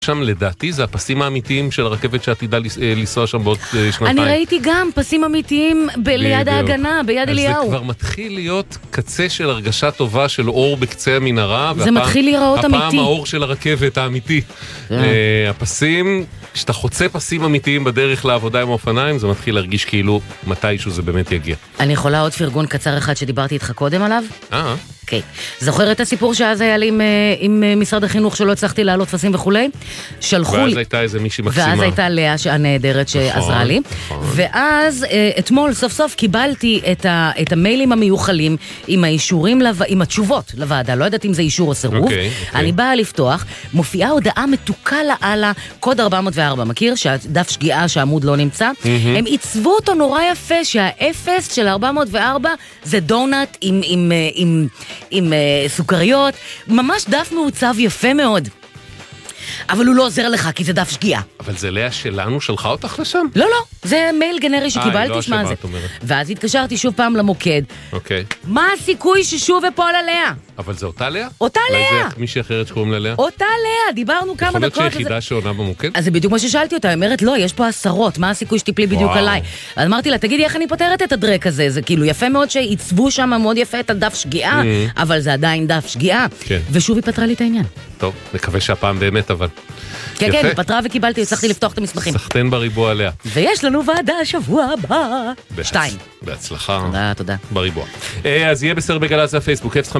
שם לדעתי זה הפסים האמיתיים של הרכבת שעתידה לנסוע שם בעוד שנתיים. אני ראיתי גם פסים אמיתיים ליד ההגנה, ביד אליהו. אז זה כבר מתחיל להיות קצה של הרגשה טובה של אור בקצה המנהרה. זה מתחיל להיראות אמיתי. הפעם האור של הרכבת האמיתי. הפסים, כשאתה חוצה פסים אמיתיים בדרך לעבודה עם האופניים, זה מתחיל להרגיש כאילו מתישהו זה באמת יגיע. אני יכולה עוד פרגון קצר אחד שדיברתי איתך קודם עליו? אוקיי. זוכר את הסיפור שאז היה לי עם משרד החינוך שלא הצלחתי לעלות טפסים וכולי? שלחו לי. ואז הייתה איזה מישהי מקסימה. ואז הייתה לאה הנהדרת שעזרה לי. ואז אתמול סוף סוף קיבלתי את המיילים המיוחלים עם האישורים, עם התשובות לוועדה. לא יודעת אם זה אישור או סירוב. אני באה לפתוח, מופיעה הודעה מתוקה לאללה, קוד 404. מכיר? שהדף שגיאה שהעמוד לא נמצא. הם עיצבו אותו נורא יפה שהאפס של 404 זה דונט עם סוכריות, ממש דף מעוצב יפה מאוד. אבל הוא לא עוזר לך, כי זה דף שגיאה. אבל זה לאה שלנו שלחה אותך לשם? לא, זה מייל גנרי שקיבלתי, שמה זה. ואז התקשרתי שוב פעם למוקד. אוקיי. מה הסיכוי ששוב אפול עליה? אבל זה אותה לאה? אותה לאה. זה מישהי אחרת שקוראים לה לאה? אותה לאה, דיברנו כמה דקות. יכול להיות שהיחידה שעונה במוקד? אז זה בדיוק מה ששאלתי אותה, היא אומרת, לא, יש פה עשרות, מה הסיכוי שתפלי בדיוק עליי? אז אמרתי לה, תגידי איך אני פותרת את הדרק הזה? זה כאילו יפה מאוד שעיצבו שם מאוד יפה את הדף שגיאה, אבל זה עדיין דף שגיאה. ושוב היא פתרה לי את העניין. טוב, נקווה שהפעם באמת, אבל... כן, פתרה וקיבלתי, הצלחתי לפתוח את המסמכים. סחטן בריבוע עליה. ויש לנו ועדה השבוע הבא. 2. בהצלחה. תודה. בריבוע. אז יהיה בסדר בגל"צ הפייסבוק, 052-920-1040,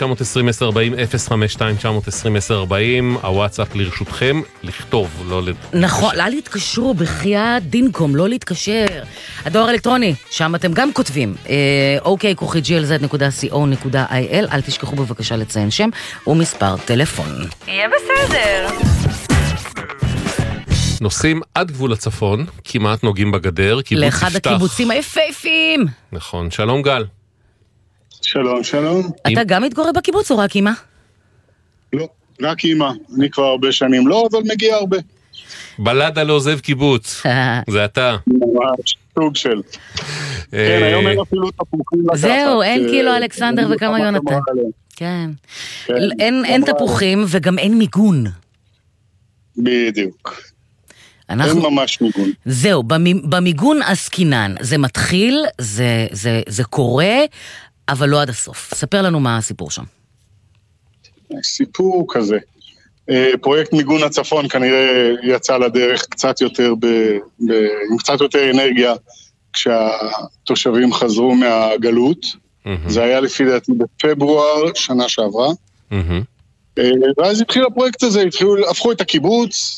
052-920-1040, הוואטסאפ לרשותכם, לכתוב, לא נכון, לא להתקשרו, בחיית דינקום, לא להתקשר. הדואר אלקטרוני, שם אתם גם כותבים, ok@glz.co.il, אל תשכחו בבקשה לציין שם ומספר טלפון. יהיה בסדר. נוסעים עד גבול הצפון, כמעט נוגעים בגדר, קיבוץ יפתח. לאחד הקיבוצים היפהפיים. נכון, שלום גל. שלום. אתה גם מתגורר בקיבוץ או רק אמא? לא, רק אמא. אני כבר הרבה שנים לא, אבל מגיע הרבה. בלדה לא עוזב קיבוץ. זה אתה. ממש, סוג של. כן, היום אין אפילו תפוחים לקחת. זהו, אין כאילו אלכסנדר וכמה יונתן. כן. אין תפוחים וגם אין מיגון. בדיוק. אין ממש מיגון. זהו, במיגון עסקינן. זה מתחיל, זה קורה, אבל לא עד הסוף. ספר לנו מה הסיפור שם. סיפור כזה. פרויקט מיגון הצפון כנראה יצא לדרך קצת יותר עם קצת יותר אנרגיה כשהתושבים חזרו מהגלות. זה היה לפי דעתי בפברואר שנה שעברה. ואז התחיל הפרויקט הזה, הפכו את הקיבוץ,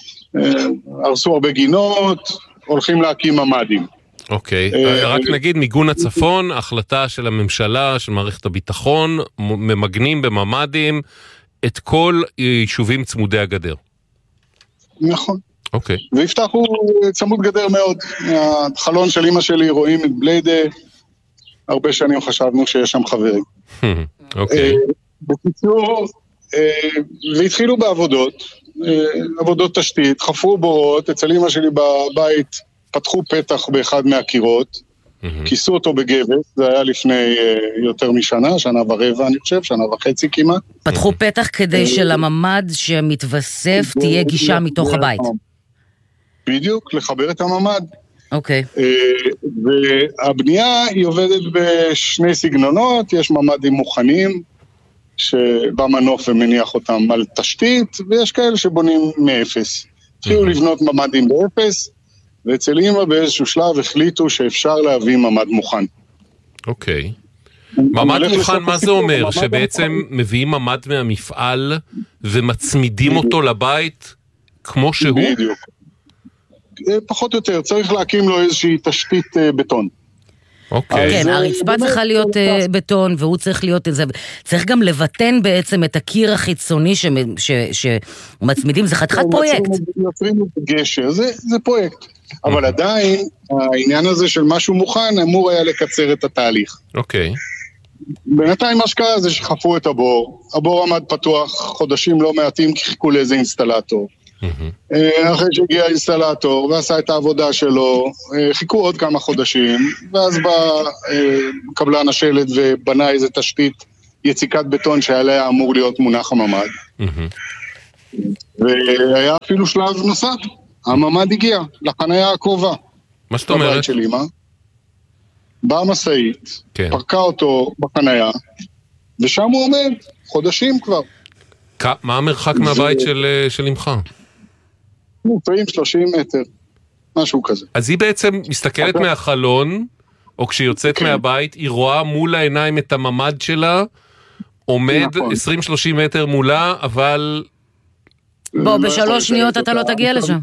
הרסו הרבה גינות, הולכים להקים ממ"דים. אוקיי, רק נגיד מיגון הצפון, החלטה של הממשלה, של מערכת הביטחון, ממגנים בממ"דים את כל יישובים צמודי הגדר. נכון. אוקיי. ויפתח הוא צמוד גדר מאוד. החלון של אמא שלי רואים את בליידה, הרבה שנים חשבנו שיש שם חברים. אוקיי. בקיצור, והתחילו בעבודות, עבודות תשתית, חפרו בורות, אצל אמא שלי בבית פתחו פתח באחד מהקירות, כיסו אותו בגבס, זה היה לפני יותר משנה, שנה ורבע אני חושב, שנה וחצי כמעט. פתחו פתח כדי שלממד שמתווסף תהיה גישה מתוך הבית. בדיוק, לחבר את הממד. אוקיי. והבנייה היא עובדת בשני סגנונות, יש ממדים מוכנים, שבא מנוף ומניח אותם על תשתית, ויש כאלה שבונים מאפס. התחילו לבנות ממדים באפס, ואצל אמא באיזשהו שלב החליטו שאפשר להביא ממד מוכן. אוקיי. ממד מוכן, מה זה אומר? שבעצם מביאים ממד מהמפעל ומצמידים אותו לבית כמו שהוא? בדיוק. פחות או יותר, צריך להקים לו איזושהי תשתית בטון. כן, הרצפה צריכה להיות בטון, והוא צריך להיות, צריך גם לבטן בעצם את הקיר החיצוני שמצמידים, זה חתיכת פרויקט. יוצרים את גשר, זה פרויקט. אבל עדיין, העניין הזה של משהו מוכן, אמור היה לקצר את התהליך. אוקיי. בינתיים מה שקרה זה שחפרו את הבור, הבור עמד פתוח חודשים לא מעטים, כי חיכו לאיזה אינסטלטור. אחרי שהגיע האינסטלטור ועשה את העבודה שלו, חיכו עוד כמה חודשים, ואז בא קבלן השלד ובנה איזה תשתית יציקת בטון שעליה אמור להיות מונח הממד. והיה אפילו שלב נוסף, הממ"ד הגיע לחניה הקרובה. מה זאת אומרת? בבית של אמא, באה משאית, כן. פרקה אותו בחניה, ושם הוא עומד, חודשים כבר. מה המרחק מהבית של אמך? 20-30 מטר, משהו כזה. אז היא בעצם מסתכלת מהחלון, או כשהיא יוצאת מהבית, היא רואה מול העיניים את הממ"ד שלה, עומד 20-30 מטר מולה, אבל... בוא, בשלוש שניות אתה לא תגיע לשם.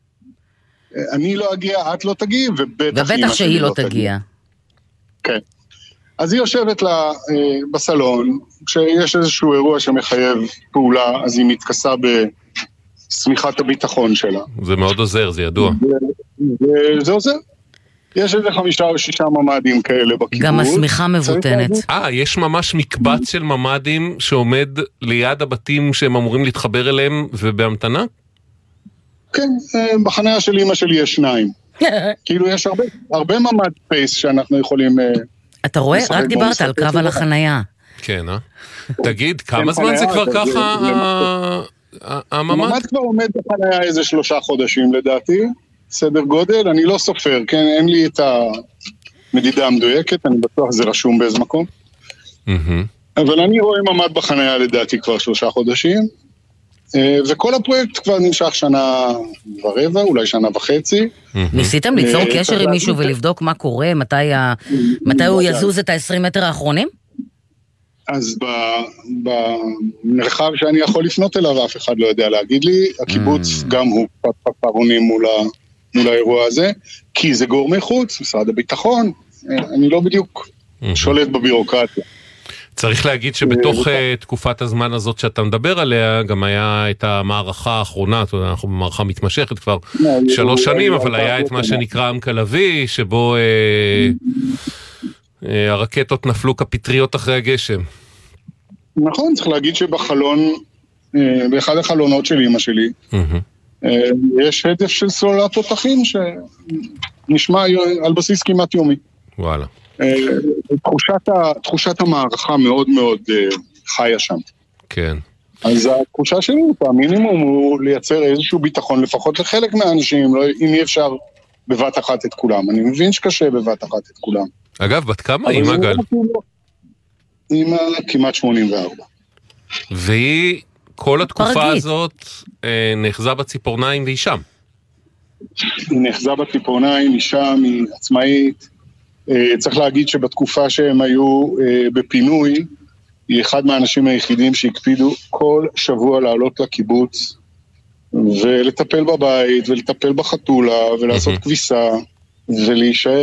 אני לא אגיע, את לא תגיע, ובטח שהיא לא תגיע. כן. אז היא יושבת לה בסלון, כשיש איזשהו אירוע שמחייב פעולה, אז היא מתכסה בסמיכת הביטחון שלה. זה מאוד עוזר, זה ידוע. וזה עוזר. יש איזה 5 או 6 ממ"דים כאלה בקיבוץ. גם הסמיכה מבוטנת. יש ממש מקבץ של ממ"דים שעומד ליד הבתים שהם אמורים להתחבר אליהם ובהמתנה? כן, בחניה של אמא שלי יש 2. כאילו יש הרבה ממ"ד ספייס שאנחנו יכולים... אתה רואה? רק דיברת על קרב על החניה. כן, תגיד, כמה זמן זה כבר ככה הממ"ד? הממ"ד כבר עומד בחניה איזה 3 חודשים לדעתי. סדר גודל, אני לא סופר, כן, אין לי את המדידה המדויקת, אני בטוח זה רשום באיזה מקום. אבל אני רואה ממ"ד בחניה לדעתי כבר 3 חודשים, וכל הפרויקט כבר נמשך 1.25 שנה, אולי 1.5 שנה. ניסיתם ליצור קשר עם מישהו ולבדוק מה קורה, מתי הוא יזוז את ה-20 מטר האחרונים? אז במרחב שאני יכול לפנות אליו, אף אחד לא יודע להגיד לי, הקיבוץ גם הוא פרונים מול האירוע הזה, כי זה גורמי חוץ, משרד הביטחון, אני לא בדיוק שולט בבירוקרטיה. צריך להגיד שבתוך תקופת הזמן הזאת שאתה מדבר עליה, גם היה את המערכה האחרונה, אנחנו במערכה מתמשכת כבר 3 שנים, אבל היה את מה שנקרא עם כלבי, שבו הרקטות נפלו כפטריות אחרי הגשם. נכון, צריך להגיד שבחלון, באחד החלונות של אמא שלי, יש הדף של סוללת תותחים שנשמע על בסיס כמעט יומי. וואלה. תחושת המערכה מאוד מאוד חיה שם. כן. אז התחושה שלי, המינימום הוא לייצר איזשהו ביטחון, לפחות לחלק מהאנשים, אם אי אפשר בבת אחת את כולם. אני מבין שקשה בבת אחת את כולם. אגב, בת כמה אמא גל? אמא כמעט 84. והיא כל התקופה הזאת נחזה בציפורניים והיא שם. היא נחזה בציפורניים, היא שם, היא עצמאית. צריך להגיד שבתקופה שהם היו בפינוי, היא אחד מהאנשים היחידים שהקפידו כל שבוע לעלות לקיבוץ, ולטפל בבית, ולטפל בחתולה, ולעשות כביסה, ולהישאר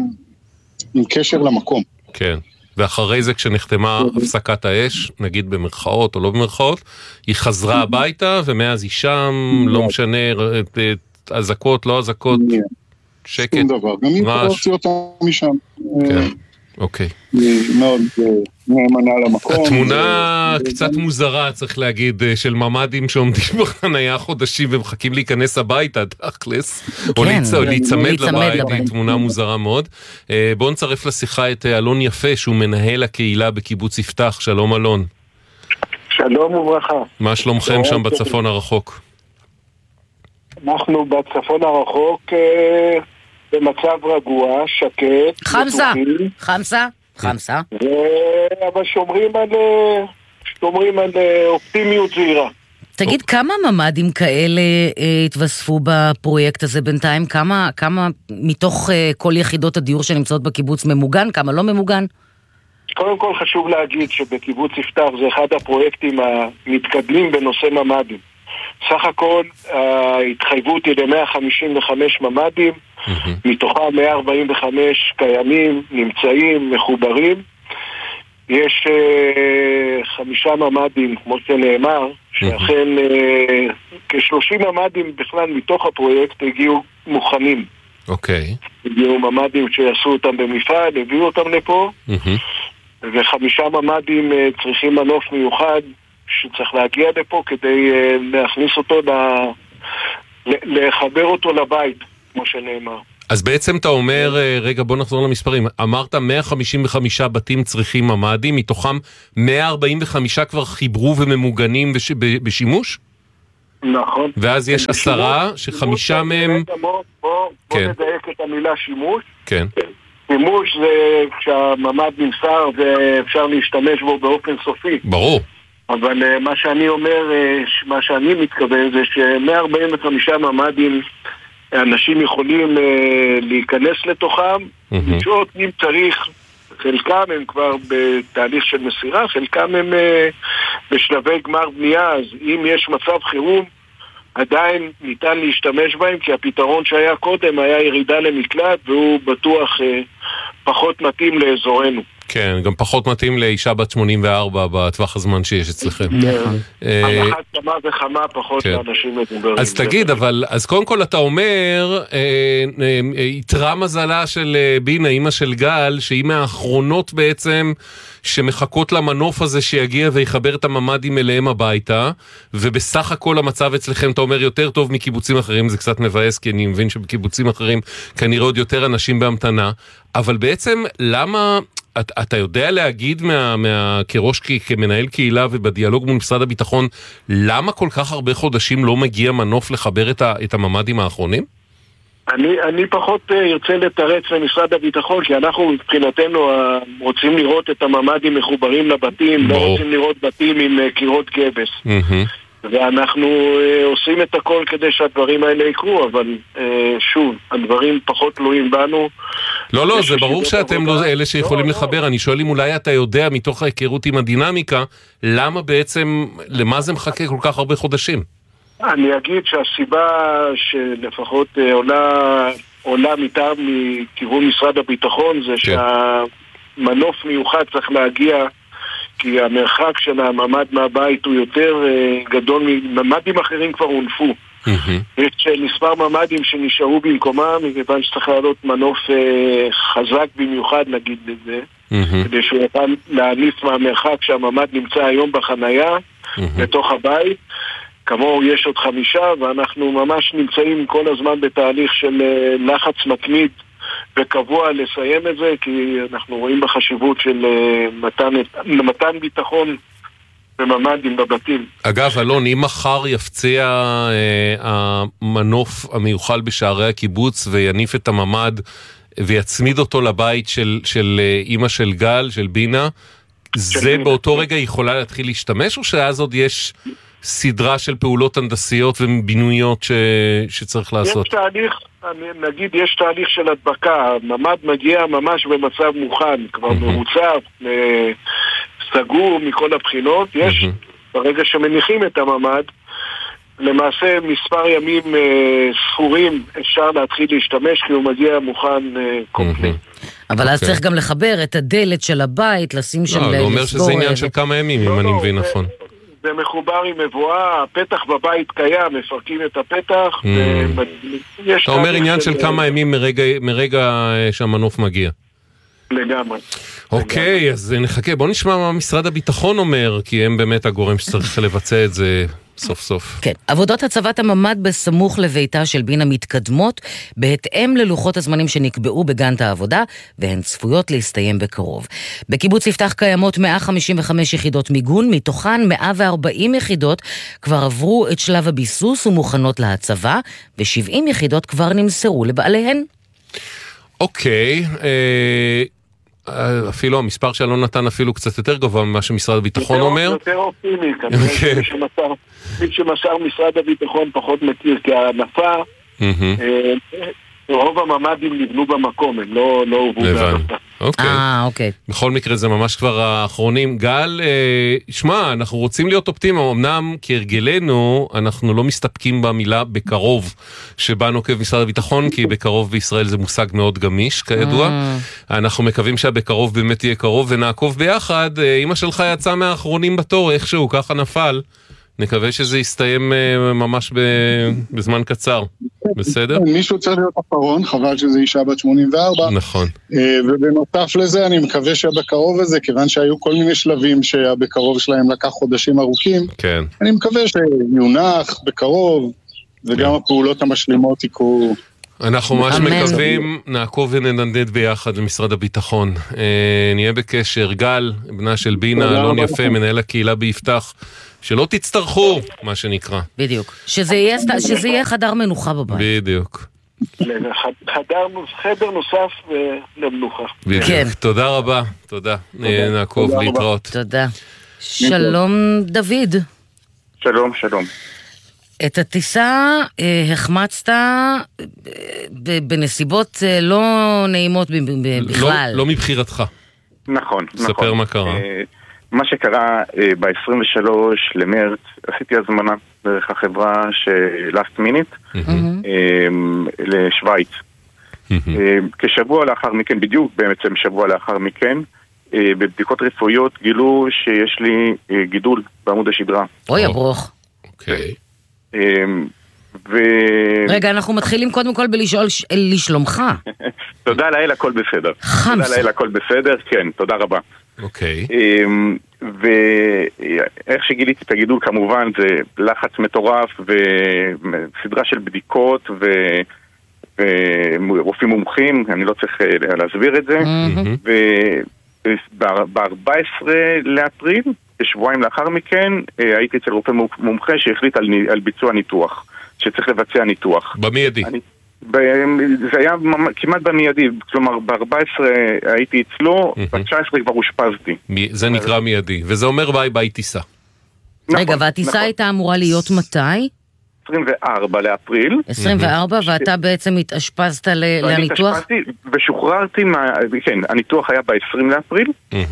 עם קשר למקום. כן. ואחרי זה כשנחתמה הפסקת האש, נגיד במרכאות או לא במרכאות, היא חזרה הביתה, ומאז היא שם, לא משנה, אזעקות, לא אזעקות, שקט. שום דבר, גם היא כבר הוציא אותה משם. כן, אוקיי. היא מאוד נאמנה למקום. התמונה קצת מוזרה, צריך להגיד, של ממ"דים שעומדים בחניה חודשים ומחכים להיכנס הביתה, תכלס, או להיצמד לבית, היא תמונה מוזרה מאוד. בואו נצרף לשיחה את אלון יפה, שהוא מנהל הקהילה בקיבוץ יפתח. שלום אלון. שלום וברכה. מה שלומכם שם בצפון הרחוק? אנחנו בצפון הרחוק במצב רגוע, שקט. חמסה. אבל שומרים על אופטימיות זהירה. תגיד, כמה ממ"דים כאלה התווספו בפרויקט הזה בינתיים? כמה מתוך כל יחידות הדיור שנמצאות בקיבוץ ממוגן? כמה לא ממוגן? קודם כל חשוב להגיד שבקיבוץ יפתח זה אחד הפרויקטים המתקדמים בנושא ממ"דים. סך הכל ההתחייבות היא ל-155 ממ"דים, מתוכם 145 קיימים, נמצאים, מחוברים. יש 5 ממ"דים, כמו שנאמר, שאכן כ-30 ממ"דים בכלל מתוך הפרויקט הגיעו מוכנים. אוקיי. הגיעו ממ"דים שיעשו אותם במפעל, הביאו אותם לפה, ו5 ממ"דים צריכים מנוף מיוחד, שצריך להגיע לפה כדי להכניס אותו, לחבר אותו לבית, כמו שנאמר. אז בעצם אתה אומר, רגע בוא נחזור למספרים, אמרת 155 בתים צריכים ממ"דים, מתוכם 145 כבר חיברו וממוגנים בשימוש? נכון. ואז יש 10 ש5 מהם... בוא נדייק את המילה שימוש. כן. שימוש זה כשהממד נמסר ואפשר להשתמש בו באופן סופי. ברור. אבל מה שאני אומר, מה שאני מתכוון זה ש145 ממדים אנשים יכולים להיכנס לתוכם, לשעות אם צריך, חלקם הם כבר בתהליך של מסירה, חלקם הם בשלבי גמר בנייה, אז אם יש מצב חירום, עדיין ניתן להשתמש בהם, כי הפתרון שהיה קודם היה ירידה למקלט, והוא בטוח פחות מתאים לאזורנו. כן, גם פחות מתאים לאישה בת 84 בטווח הזמן שיש אצלכם. על אחת כמה וכמה פחות לאנשים מבוגרים. אז תגיד, אבל, אז קודם כל אתה אומר, יתרה מזלה של בינה, אמא של גל, שהיא מהאחרונות בעצם שמחכות למנוף הזה שיגיע ויחבר את הממדים אליהם הביתה, ובסך הכל המצב אצלכם, אתה אומר, יותר טוב מקיבוצים אחרים, זה קצת מבאס, כי אני מבין שבקיבוצים אחרים כנראה עוד יותר אנשים בהמתנה, אבל בעצם למה... אתה יודע להגיד כראש כמנהל קהילה ובדיאלוג מול משרד הביטחון, למה כל כך הרבה חודשים לא מגיע מנוף לחבר את הממדים האחרונים? אני פחות ארצה לתרץ למשרד הביטחון, כי אנחנו מבחינתנו רוצים לראות את הממדים מחוברים לבתים, לא רוצים לראות בתים עם קירות גבס. ואנחנו עושים את הכל כדי שהדברים האלה יקרו, אבל שוב, הדברים פחות תלויים בנו. לא, זה ברור שאתם לא אלה שיכולים לחבר. אני שואל אם אולי אתה יודע מתוך ההיכרות עם הדינמיקה, למה בעצם, למה זה מחכה כל כך הרבה חודשים? אני אגיד שהסיבה שלפחות עולה מטעם מכיוון משרד הביטחון, זה שהמנוף מיוחד צריך להגיע, כי המרחק של הממד מהבית הוא יותר גדול מממדים אחרים כבר הונפו. יש מספר ממדים שנשארו במקומם, מכיוון שצריך לעלות מנוף חזק במיוחד, נגיד לזה, כדי שהוא יוכל להניף מהמרחק שהממד נמצא היום בחנייה, בתוך הבית. כמוהו יש עוד 5, ואנחנו ממש נמצאים כל הזמן בתהליך של לחץ מתמיד וקבוע לסיים את זה, כי אנחנו רואים בחשיבות של מתן ביטחון וממדים בבתים. אגב, אלון, אם מחר יפציע המנוף המיוחל בשערי הקיבוץ ויניף את הממד ויצמיד אותו לבית של אמא של גל, של בינה, זה באותו רגע יכולה להתחיל להשתמש, או שאז עוד יש סדרה של פעולות הנדסיות ובינויות שצריך לעשות? יש תהליך, נגיד יש תהליך של הדבקה, ממד מגיע ממש במצב מוכן, כבר מרוצף, סגור מכל הבחינות. יש, ברגע שמניחים את הממד, למעשה מספר ימים ספורים אפשר להתחיל להשתמש, כי הוא מגיע מוכן קומפלט. אבל אז צריך גם לחבר את הדלת של הבית, לשים שם... לא, הוא אומר שזה עניין של כמה ימים, אם אני מבין נכון. זה מחובר עם מבואה, הפתח בבית קיים, מפרקים את הפתח. אתה אומר עניין של כמה ימים מרגע שהמנוף מגיע. לגמרי. אוקיי, אז נחכה. בוא נשמע מה משרד הביטחון אומר, כי הם באמת הגורם שצריך לבצע את זה סוף סוף. כן, עבודות הצבת הממד בסמוך לביתה של בינה מתקדמות, בהתאם ללוחות הזמנים שנקבעו בגנת העבודה, והן צפויות להסתיים בקרוב. בקיבוץ יפתח קיימות 155 יחידות מיגון, מתוכן 140 יחידות כבר עברו את שלב הביסוס ומוכנות להצבה, ו70 יחידות כבר נמסרו לבעליהן. אוקיי, אפילו המספר שלא נתן אפילו קצת יותר גבוה ממה שמשרד הביטחון אומר. יותר אופטימי, כנראה מי שמסר משרד הביטחון פחות מכיר, כי ההנפה, רוב הממדים נבנו במקום, הם לא הובאו בהנפה. אוקיי. בכל מקרה זה ממש כבר האחרונים. גל, שמע, אנחנו רוצים להיות אופטימיים, אמנם כהרגלנו אנחנו לא מסתפקים במילה בקרוב שבה נוקב משרד הביטחון, כי בקרוב בישראל זה מושג מאוד גמיש כידוע. אנחנו מקווים שהבקרוב באמת יהיה קרוב ונעקוב ביחד. אמא שלך יצאה מהאחרונים בתור, איכשהו ככה נפל. נקווה שזה יסתיים ממש בזמן קצר. בסדר? מישהו צריך להיות אחרון, חבל שזה אישה בת 84. נכון. ובנוסף לזה אני מקווה שהבקרוב הזה, כיוון שהיו כל מיני שלבים שהבקרוב שלהם לקח חודשים ארוכים, כן. אני מקווה שיונח בקרוב, וגם הפעולות המשלימות יקרו. אנחנו ממש מקווים, נעקוב וננדד ביחד למשרד הביטחון. נהיה בקשר. גל, בנה של בינה, אלון יפה, מנהל הקהילה ביפתח, שלא תצטרכו, מה שנקרא. בדיוק. שזה יהיה חדר מנוחה בבית. בדיוק. חדר נוסף למנוחה. בדיוק. תודה רבה. תודה. נעקוב להתראות. תודה. שלום דוד. שלום, שלום. את הטיסה החמצת בנסיבות לא נעימות בכלל. לא מבחירתך. נכון. ספר מה קרה. מה שקרה ב-23 למרץ, עשיתי הזמנה דרך החברה last minute לשוויץ. כשבוע לאחר מכן, בדיוק בעצם שבוע לאחר מכן, בבדיקות רפואיות גילו שיש לי גידול בעמוד השדרה. אוי, הברוך. אוקיי. רגע, אנחנו מתחילים קודם כל בלשאול לשלומך. תודה לאל, הכל בסדר. חמסה. תודה לאל, הכל בסדר, כן, תודה רבה. אוקיי. ואיך שגיליתי את הגידול כמובן זה לחץ מטורף וסדרה של בדיקות ורופאים מומחים, אני לא צריך להסביר את זה. ב-14 לאפריל, שבועיים לאחר מכן, הייתי אצל רופא מומחה שהחליט על ביצוע ניתוח, שצריך לבצע ניתוח. במיידי. זה היה כמעט במיידי, כלומר ב-14 הייתי אצלו, ב-19 כבר הושפזתי. זה נקרא מיידי, וזה אומר ביי טיסה. רגע, והטיסה הייתה אמורה להיות מתי? 24 לאפריל. 24, ואתה בעצם התאשפזת לניתוח? התאשפזתי ושוחררתי, כן, הניתוח היה ב-20 לאפריל.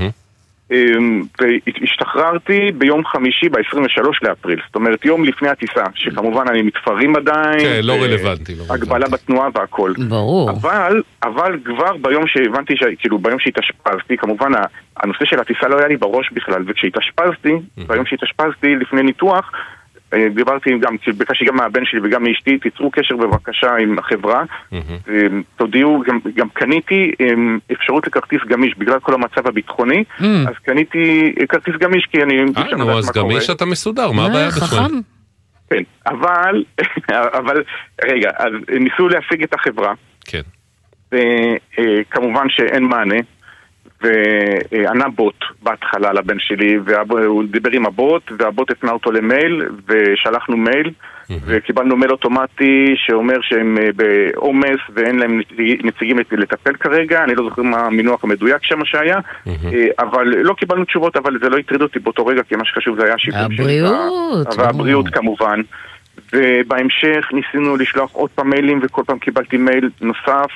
והשתחררתי ביום חמישי ב-23 לאפריל, זאת אומרת יום לפני הטיסה, שכמובן אני מתפרים עדיין, כן, לא רלוונטי, הגבלה בתנועה והכל. ברור. אבל כבר ביום שהבנתי, כאילו ביום שהתאשפזתי, כמובן הנושא של הטיסה לא היה לי בראש בכלל, וכשהתאשפזתי, ביום שהתאשפזתי לפני ניתוח, דיברתי ביקשתי גם מהבן שלי וגם מאשתי, תיצרו קשר בבקשה עם החברה, תודיעו, גם קניתי אפשרות לכרטיס גמיש בגלל כל המצב הביטחוני, אז קניתי כרטיס גמיש כי אני... אז גמיש אתה מסודר, מה הבעיה בכלל? כן, אבל רגע, אז ניסו להשיג את החברה, כן, וכמובן שאין מענה, וענה בוט בהתחלה לבן שלי, והוא דיבר עם הבוט, והבוט הפנה אותו למייל, ושלחנו מייל, וקיבלנו מייל אוטומטי שאומר שהם בעומס ואין להם נציגים לטפל כרגע, אני לא זוכר מה המינוח המדויק שם שהיה, אבל לא קיבלנו תשובות, אבל זה לא הטריד אותי באותו רגע, כי מה שחשוב זה היה שיפור הבריאות, והבריאות כמובן. ובהמשך ניסינו לשלוח עוד פעם מיילים, וכל פעם קיבלתי מייל נוסף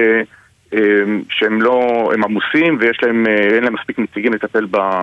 שהם לא, הם עמוסים ויש להם, אין להם מספיק נציגים לטפל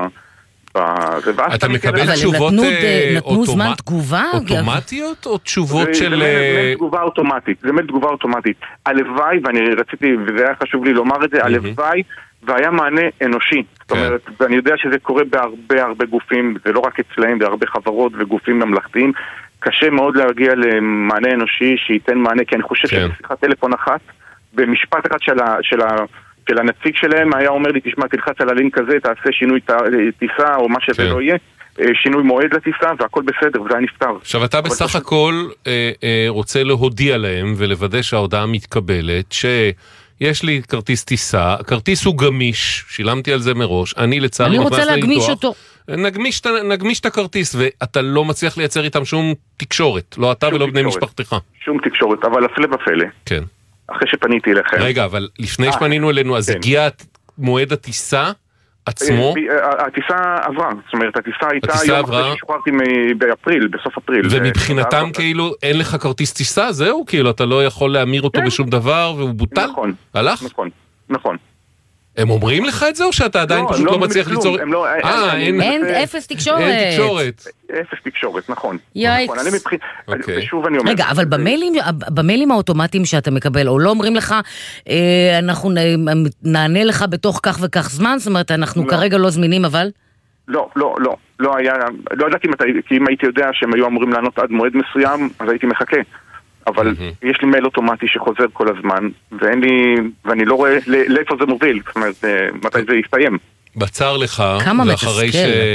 אתה מקבל תשובות נתנו זמן תגובה? אוטומטיות או תשובות של... זה תגובה אוטומטית, זה תגובה אוטומטית. הלוואי, ואני רציתי, וזה היה חשוב לי לומר את זה, הלוואי והיה מענה אנושי. זאת אומרת, ואני יודע שזה קורה בהרבה גופים, זה לא רק אצלהם, בהרבה שזה וגופים ממלכתיים. קשה מאוד להגיע למענה אנושי שייתן מענה, כי אני חושב שבשיחת טלפון אחת, במשפט אחד של הנציג שלהם היה אומר לי, תשמע, תלחץ על הלינק הזה, תעשה שינוי טיסה או מה שזה לא יהיה, שינוי מועד לטיסה והכל בסדר, וזה היה נפתר. עכשיו אתה בסך הכל רוצה להודיע להם ולוודא שההודעה מתקבלת, שיש לי כרטיס טיסה, הכרטיס הוא גמיש, שילמתי על זה מראש, אני לצערי אני רוצה להגמיש אותו. נגמיש את הכרטיס, ואתה לא מצליח לייצר איתם שום תקשורת, לא אתה ולא בני משפחתך. שום תקשורת, אבל הפלא ופלא. כן. אחרי שפניתי אליכם. רגע, אבל לפני שפנינו אלינו, אז הגיע מועד הטיסה עצמו? הטיסה עברה, זאת אומרת, הטיסה הייתה יום אחרי ששוחררתי באפריל, בסוף אפריל. ומבחינתם כאילו אין לך כרטיס טיסה, זהו? כאילו אתה לא יכול להמיר אותו בשום דבר והוא בוטל? נכון. הלך? נכון. הם אומרים לך את זה או שאתה עדיין פשוט לא מצליח ליצור... אין אפס תקשורת. אין תקשורת. אפס תקשורת, נכון. יאיקס. ושוב אני אומר... רגע, אבל במיילים האוטומטיים שאתה מקבל, או לא אומרים לך, אנחנו נענה לך בתוך כך וכך זמן, זאת אומרת, אנחנו כרגע לא זמינים, אבל... לא היה, לא ידעתי כי אם הייתי יודע שהם היו אמורים לענות עד מועד מסוים, אז הייתי מחכה. אבל יש לי מייל אוטומטי שחוזר כל הזמן, ואני לא רואה לאיפה זה מוביל, זאת אומרת, מתי זה יסתיים. בצר לך, ואחרי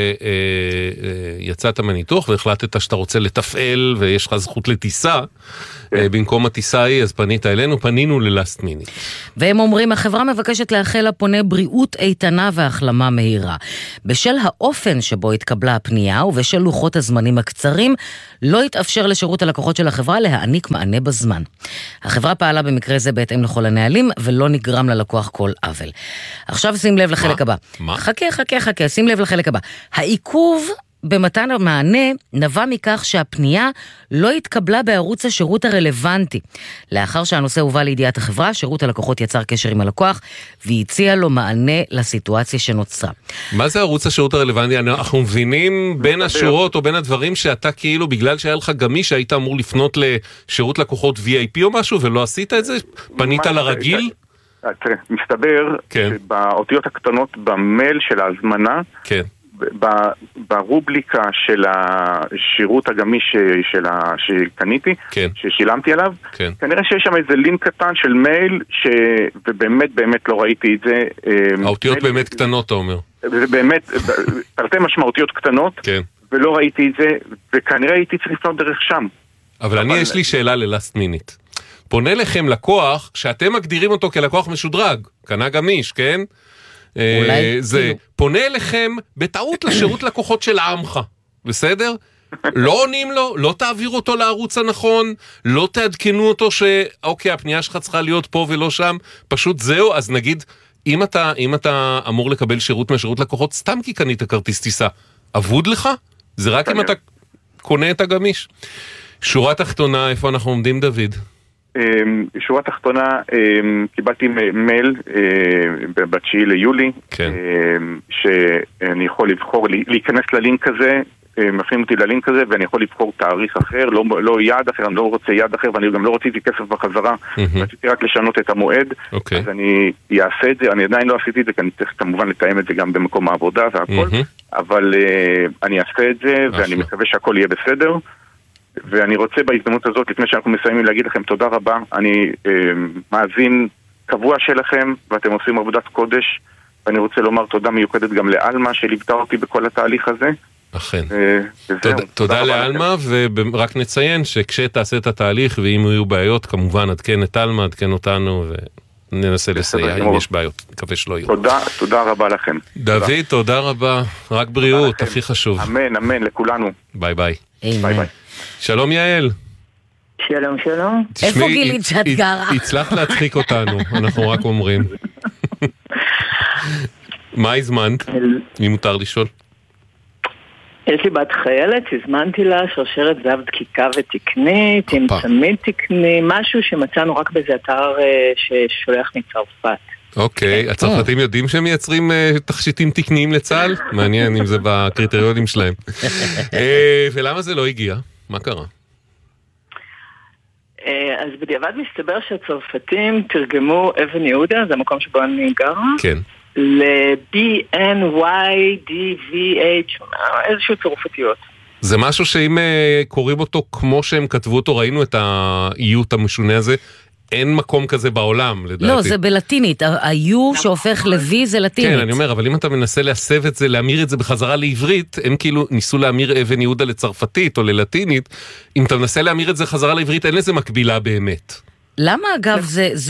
שיצאת מהניתוח והחלטת שאתה רוצה לתפעל ויש לך זכות לטיסה, במקום הטיסה היא, אז פנית אלינו, פנינו ללאסט מיניט. והם אומרים, החברה מבקשת לאחל לפונה בריאות איתנה והחלמה מהירה. בשל האופן שבו התקבלה הפנייה ובשל לוחות הזמנים הקצרים, לא התאפשר לשירות הלקוחות של החברה להעניק מענה בזמן. החברה פעלה במקרה זה בהתאם לכל הנהלים, ולא נגרם ללקוח כל עוול. עכשיו שים לב לחלק הבא. מה? חכה, שים לב לחלק הבא. העיכוב במתן המענה נבע מכך שהפנייה לא התקבלה בערוץ השירות הרלוונטי. לאחר שהנושא הובא לידיעת החברה, שירות הלקוחות יצר קשר עם הלקוח והציע לו מענה לסיטואציה שנוצרה. מה זה ערוץ השירות הרלוונטי? אנחנו מבינים בין השורות או בין הדברים שאתה כאילו, בגלל שהיה לך גמיש, היית אמור לפנות לשירות לקוחות VIP או משהו ולא עשית את זה? פנית לרגיל? תראה, מסתבר שבאותיות הקטנות במייל של ההזמנה, ברובליקה של השירות הגמיש שקניתי, ששילמתי עליו, כנראה שיש שם איזה לינק קטן של מייל, ובאמת באמת לא ראיתי את זה. האותיות באמת קטנות, אתה אומר. זה באמת, תרתי משמעותיות קטנות, ולא ראיתי את זה, וכנראה הייתי צריך לפנות דרך שם. אבל יש לי שאלה ללאסט מיניט. פונה לכם לקוח, שאתם מגדירים אותו כלקוח משודרג, קנה גמיש, כן? זה פונה אליכם בטעות לשירות לקוחות של עמך, בסדר? לא עונים לו, לא תעבירו אותו לערוץ הנכון, לא תעדכנו אותו שאוקיי, הפנייה שלך צריכה להיות פה ולא שם, פשוט זהו. אז נגיד, אם אתה אמור לקבל שירות מהשירות לקוחות, סתם כי קנית כרטיס טיסה, עבוד לך? זה רק אם אתה קונה את הגמיש. שורה תחתונה, איפה אנחנו עומדים, דוד? שורה תחתונה, קיבלתי מייל ב9 ליולי, שאני יכול לבחור להיכנס ללינק הזה, מפנים אותי ללינק הזה, ואני יכול לבחור תאריך אחר, לא יעד אחר, אני לא רוצה יעד אחר, ואני גם לא רציתי כסף בחזרה, רציתי רק לשנות את המועד, אז אני אעשה את זה. אני עדיין לא עשיתי את זה, כי אני צריך כמובן לתאם את זה גם במקום העבודה והכל, אבל אני אעשה את זה, ואני מקווה שהכל יהיה בסדר. ואני רוצה בהזדמנות הזאת, לפני שאנחנו מסיימים, להגיד לכם תודה רבה. אני מאזין קבוע שלכם, ואתם עושים עבודת קודש, ואני רוצה לומר תודה מיוחדת גם לאלמה, שליוותה אותי בכל התהליך הזה. אכן. תודה לאלמה, ורק נציין שכשתעשה את התהליך, ואם יהיו בעיות, כמובן עדכן את אלמה, עדכן אותנו, וננסה לסייע אם יש בעיות. מקווה שלא יהיו. תודה רבה לכם. דוד, תודה רבה. רק בריאות, הכי חשוב. אמן, אמן, לכולנו. ביי ביי. ביי ביי. שלום יעל. שלום, שלום. איפה גילית שאת גרה? הצלחת להצחיק אותנו, אנחנו רק אומרים. מה הזמנת? אם מותר לשאול. יש לי בת חיילת, הזמנתי לה שרשרת זהב דקיקה ותקנית, עם צמיד תקני, משהו שמצאנו רק באיזה אתר ששולח מצרפת. אוקיי, הצרפתים יודעים שהם מייצרים תכשיטים תקניים לצה"ל? מעניין אם זה בקריטריונים שלהם. ולמה זה לא הגיע? מה קרה? אז בדיעבד מסתבר שהצרפתים תרגמו אבן יהודה, זה המקום שבו אני גרה. כן. ל-BNYDVH, איזשהו צרפתיות. זה משהו שאם קוראים אותו כמו שהם כתבו אותו, ראינו את האיות המשונה הזה, אין מקום כזה בעולם, לדעתי. לא, זה בלטינית, ה-U שהופך ל-V זה לטינית. כן, אני אומר, אבל אם אתה מנסה להסב את זה, להמיר את זה בחזרה לעברית, הם כאילו ניסו להמיר אבן יהודה לצרפתית או ללטינית, אם אתה מנסה להמיר את זה חזרה לעברית, אין לזה מקבילה באמת. למה אגב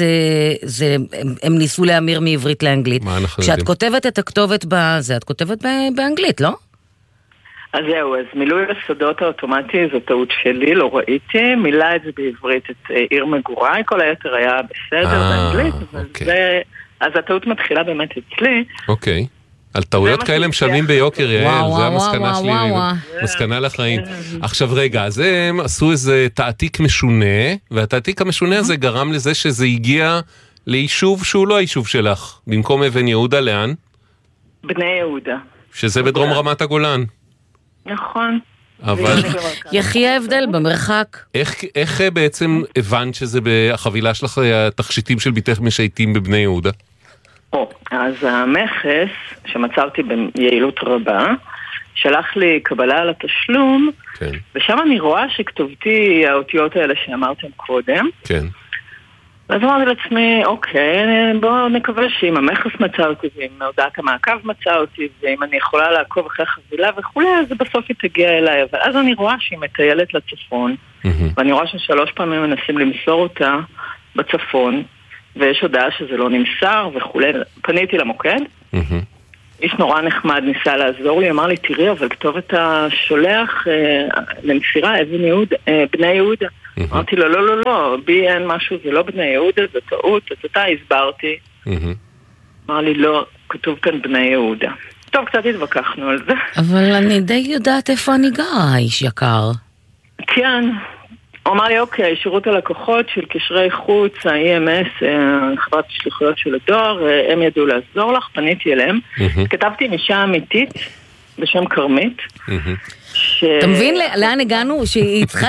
הם ניסו להמיר מעברית לאנגלית? כשאת כותבת את הכתובת בזה, את כותבת באנגלית, לא? אז זהו, אז מילוי הסודות האוטומטי זו טעות שלי, לא ראיתי, מילה את זה בעברית את עיר מגוריי, כל היתר היה בסדר באנגלית, אז הטעות מתחילה באמת אצלי. אוקיי. על טעויות כאלה משלמים ביוקר, יעל, זה המסקנה שלי, מסקנה לחיים. עכשיו רגע, אז הם עשו איזה תעתיק משונה, והתעתיק המשונה הזה גרם לזה שזה הגיע ליישוב שהוא לא היישוב שלך. במקום אבן יהודה, לאן? בני יהודה. שזה בדרום רמת הגולן. נכון. אבל יחיה הבדל במרחק. איך בעצם הבנת שזה בחבילה שלך התכשיטים של ביתך משייטים בבני יהודה? אז המכס שמצרתי ביעילות רבה שלח לי קבלה על התשלום, ושם אני רואה שכתובתי האותיות האלה שאמרתם קודם, ואז אמרתי לעצמי, אוקיי, בואו נקווה שאם המכס מצא אותי, ואם הודעת המעקב מצא אותי, ואם אני יכולה לעקוב אחרי חבילה וכולי, אז בסוף היא תגיע אליי. אבל אז אני רואה שהיא מטיילת לצפון, ואני רואה ש3 פעמים מנסים למסור אותה בצפון, ויש הודעה שזה לא נמסר וכולי. פניתי למוקד, איש נורא נחמד ניסה לעזור לי, אמר לי, תראי, אבל כתובת השולח למסירה, בני יהודה. אמרתי לו, לא, בי אין משהו, זה לא בני יהודה, זה טעות, אז אתה הסברתי. אמר לי, לא, כתוב כאן בני יהודה. טוב, קצת התווכחנו על זה. אבל אני די יודעת איפה אני גרה, איש יקר. כן. הוא אמר לי, אוקיי, שירות הלקוחות של קשרי חוץ, ה-EMS, חברת השליחויות של הדואר, הם ידעו לעזור לך, פניתי אליהם. כתבתי עם אישה אמיתית, בשם קרמית. אתה מבין לאן הגענו? שהיא צריכה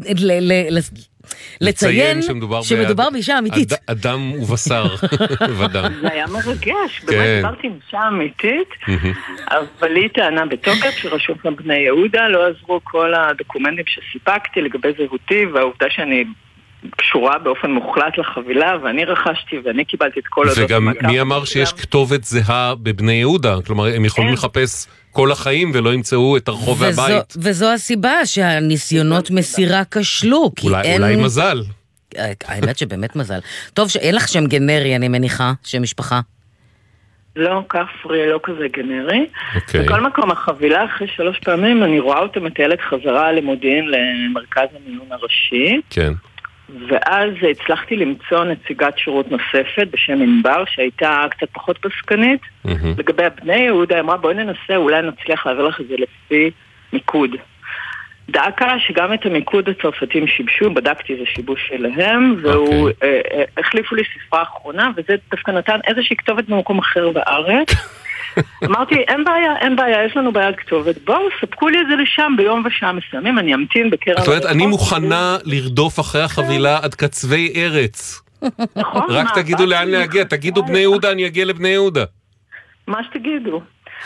לציין שמדובר באישה אמיתית. אדם ובשר ודם. זה היה מרגש, באמת דיברתי עם אישה אמיתית, אבל היא טענה בתוקף שרשום כאן בני יהודה, לא עזרו כל הדוקומנטים שסיפקתי לגבי זהותי, והעובדה שאני קשורה באופן מוחלט לחבילה, ואני רכשתי ואני קיבלתי את כל הדות. וגם מי אמר שיש כתובת זהה בבני יהודה? כלומר, הם יכולים לחפש כל החיים ולא ימצאו את הרחוב והבית. וזו הסיבה שהניסיונות מסירה כשלו. אולי מזל. האמת שבאמת מזל. טוב, שאין לך שם גנרי, אני מניחה, שם משפחה. לא, כפרי, לא כזה גנרי. בכל מקום, החבילה אחרי 3 פעמים, אני רואה אותה מטיילת חזרה למודיעין למרכז המיון הראשי. כן. ואז הצלחתי למצוא נציגת שירות נוספת בשם ענבר, שהייתה קצת פחות פסקנית. לגבי הבני יהודה, אמרה בואי ננסה, אולי נצליח להעביר לך את זה לפי מיקוד. דאקה שגם את המיקוד הצרפתים שיבשו, בדקתי זה שיבוש שלהם, והוא החליפו לי ספרה האחרונה, וזה דווקא נתן איזושהי כתובת במקום אחר בארץ. אמרתי, אין בעיה, יש לנו בעיית כתובת, בואו, ספקו לי את זה לשם ביום ושעה מסוימים, אני אמתין בקרב... זאת אומרת, אני מוכנה לרדוף אחרי החבילה עד קצווי ארץ. נכון. רק תגידו לאן להגיע, תגידו בני יהודה, אני אגיע לבני יהודה. מה שתגידו.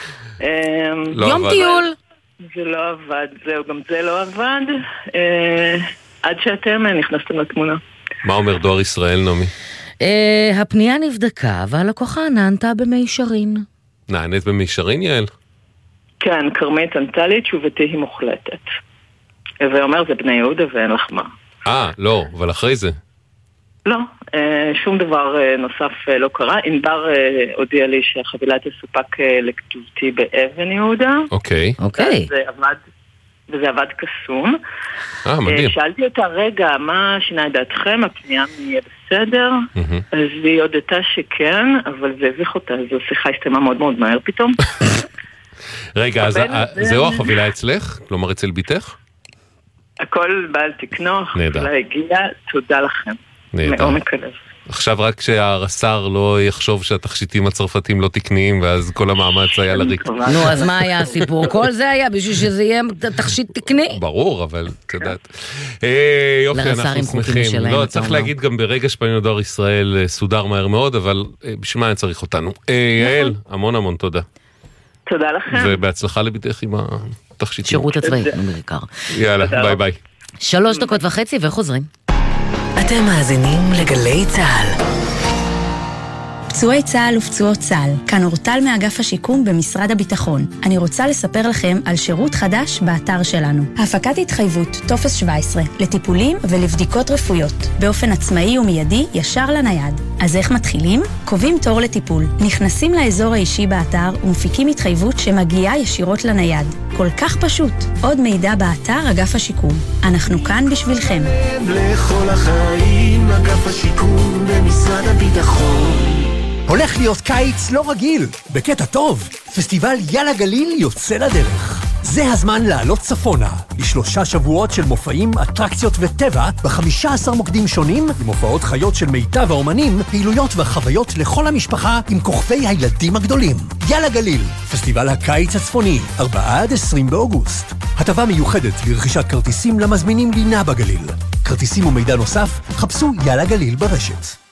יום טיול. זה לא עבד, זהו, גם זה לא עבד, עד שאתם נכנסתם לתמונה. מה אומר דואר ישראל, נעמי? הפנייה נבדקה, והלקוחה נענתה במישרין. נענית במישרין, יעל? כן, קרמית ענתה לי, תשובתי היא מוחלטת. ואומר, זה בני יהודה ואין לך מה. לא, אבל אחרי זה. לא, שום דבר נוסף לא קרה. ענבר הודיע לי שהחבילה תסופק לכתובתי באבן יהודה. אוקיי. וזה עבד קסום. מדהים. שאלתי אותה, רגע, מה שינה את דעתכם? הפנייה יהיה בסדר? אז היא הודתה שכן, אבל זה הביך אותה, זו שיחה הסתיימה מאוד מאוד מהר פתאום. רגע, אז זהו החבילה אצלך? כלומר אצל ביתך? הכל בעל תקנו, החבילה הגיעה, תודה לכם. מעומק הלב. עכשיו רק שהרס"ר לא יחשוב שהתכשיטים הצרפתים לא תקניים, ואז כל המאמץ היה לריק. נו, אז מה היה הסיפור? כל זה היה בשביל שזה יהיה תכשיט תקני. ברור, אבל את יודעת. יופי, אנחנו שמחים. לא, צריך להגיד גם ברגע שפנינו דואר ישראל סודר מהר מאוד, אבל בשביל מה אני צריך אותנו? יעל, המון המון תודה. תודה לכם. ובהצלחה לביתך עם התכשיטים. שירות הצבאי, בעיקר. יאללה, ביי ביי. 3 דקות וחצי וחוזרים. אתם מאזינים לגלי צה"ל. פצועי צה"ל ופצועות צה"ל, כאן אורטל מאגף השיקום במשרד הביטחון. אני רוצה לספר לכם על שירות חדש באתר שלנו. הפקת התחייבות, טופס 17, לטיפולים ולבדיקות רפואיות, באופן עצמאי ומיידי ישר לנייד. אז איך מתחילים? קובעים תור לטיפול, נכנסים לאזור האישי באתר ומפיקים התחייבות שמגיעה ישירות לנייד. כל כך פשוט. עוד מידע באתר אגף השיקום. אנחנו כאן בשבילכם. לכל החיים, אגף השיקום במשרד הביטחון. הולך להיות קיץ לא רגיל, בקטע טוב. פסטיבל יאללה גליל יוצא לדרך. זה הזמן לעלות צפונה, ל3 שבועות של מופעים, אטרקציות וטבע, ב15 מוקדים שונים, עם הופעות חיות של מיטב האומנים, פעילויות וחוויות לכל המשפחה עם כוכבי הילדים הגדולים. יאללה גליל, פסטיבל הקיץ הצפוני, 4-20 באוגוסט. הטבה מיוחדת לרכישת כרטיסים למזמינים לינה בגליל. כרטיסים ומידע נוסף, חפשו יאללה גליל ברשת.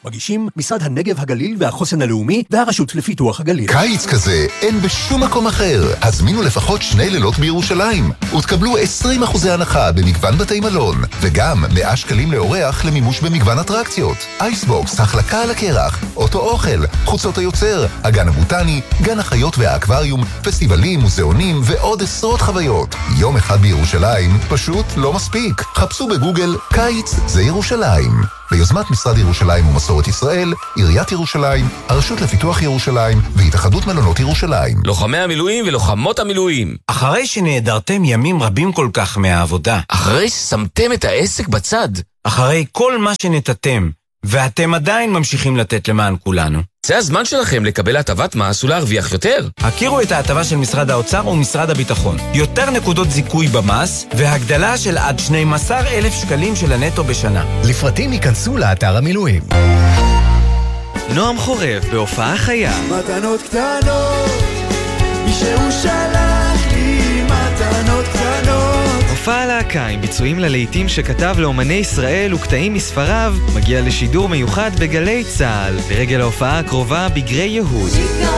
מגישים משרד הנגב הגליל והחוסן הלאומי והרשות לפיתוח הגליל. קיץ כזה אין בשום מקום אחר. הזמינו לפחות 2 לילות בירושלים ותקבלו 20% הנחה במגוון בתי מלון, וגם 100 שקלים לאורח למימוש במגוון אטרקציות. אייסבוקס, החלקה על הקרח, אוטו אוכל, חוצות היוצר, הגן הבוטני, גן החיות והאקווריום, פסטיבלים, מוזיאונים ועוד עשרות חוויות. יום אחד בירושלים פשוט לא מספיק. חפשו בגוגל קיץ זה ירושלים. ביוזמת משרד ירושלים ומסורת ישראל, עיריית ירושלים, הרשות לפיתוח ירושלים והתאחדות מלונות ירושלים. לוחמי המילואים ולוחמות המילואים, אחרי שנעדרתם ימים רבים כל כך מהעבודה, אחרי ששמתם את העסק בצד, אחרי כל מה שנתתם, ואתם עדיין ממשיכים לתת למען כולנו, זה הזמן שלכם לקבל הטבת מס ולהרוויח יותר. הכירו את ההטבה של משרד האוצר ומשרד הביטחון. יותר נקודות זיכוי במס, והגדלה של עד 12,000 שקלים של הנטו בשנה. לפרטים ייכנסו לאתר המילואים. נועם חורב בהופעה חיה. מתנות קטנות, מישהו שלח לי מתנות קטנות. הופעה להקה עם ביצועים ללהיטים שכתב לאומני ישראל וקטעים מספריו מגיע לשידור מיוחד בגלי צהל ברגל ההופעה הקרובה בגרי יהוד.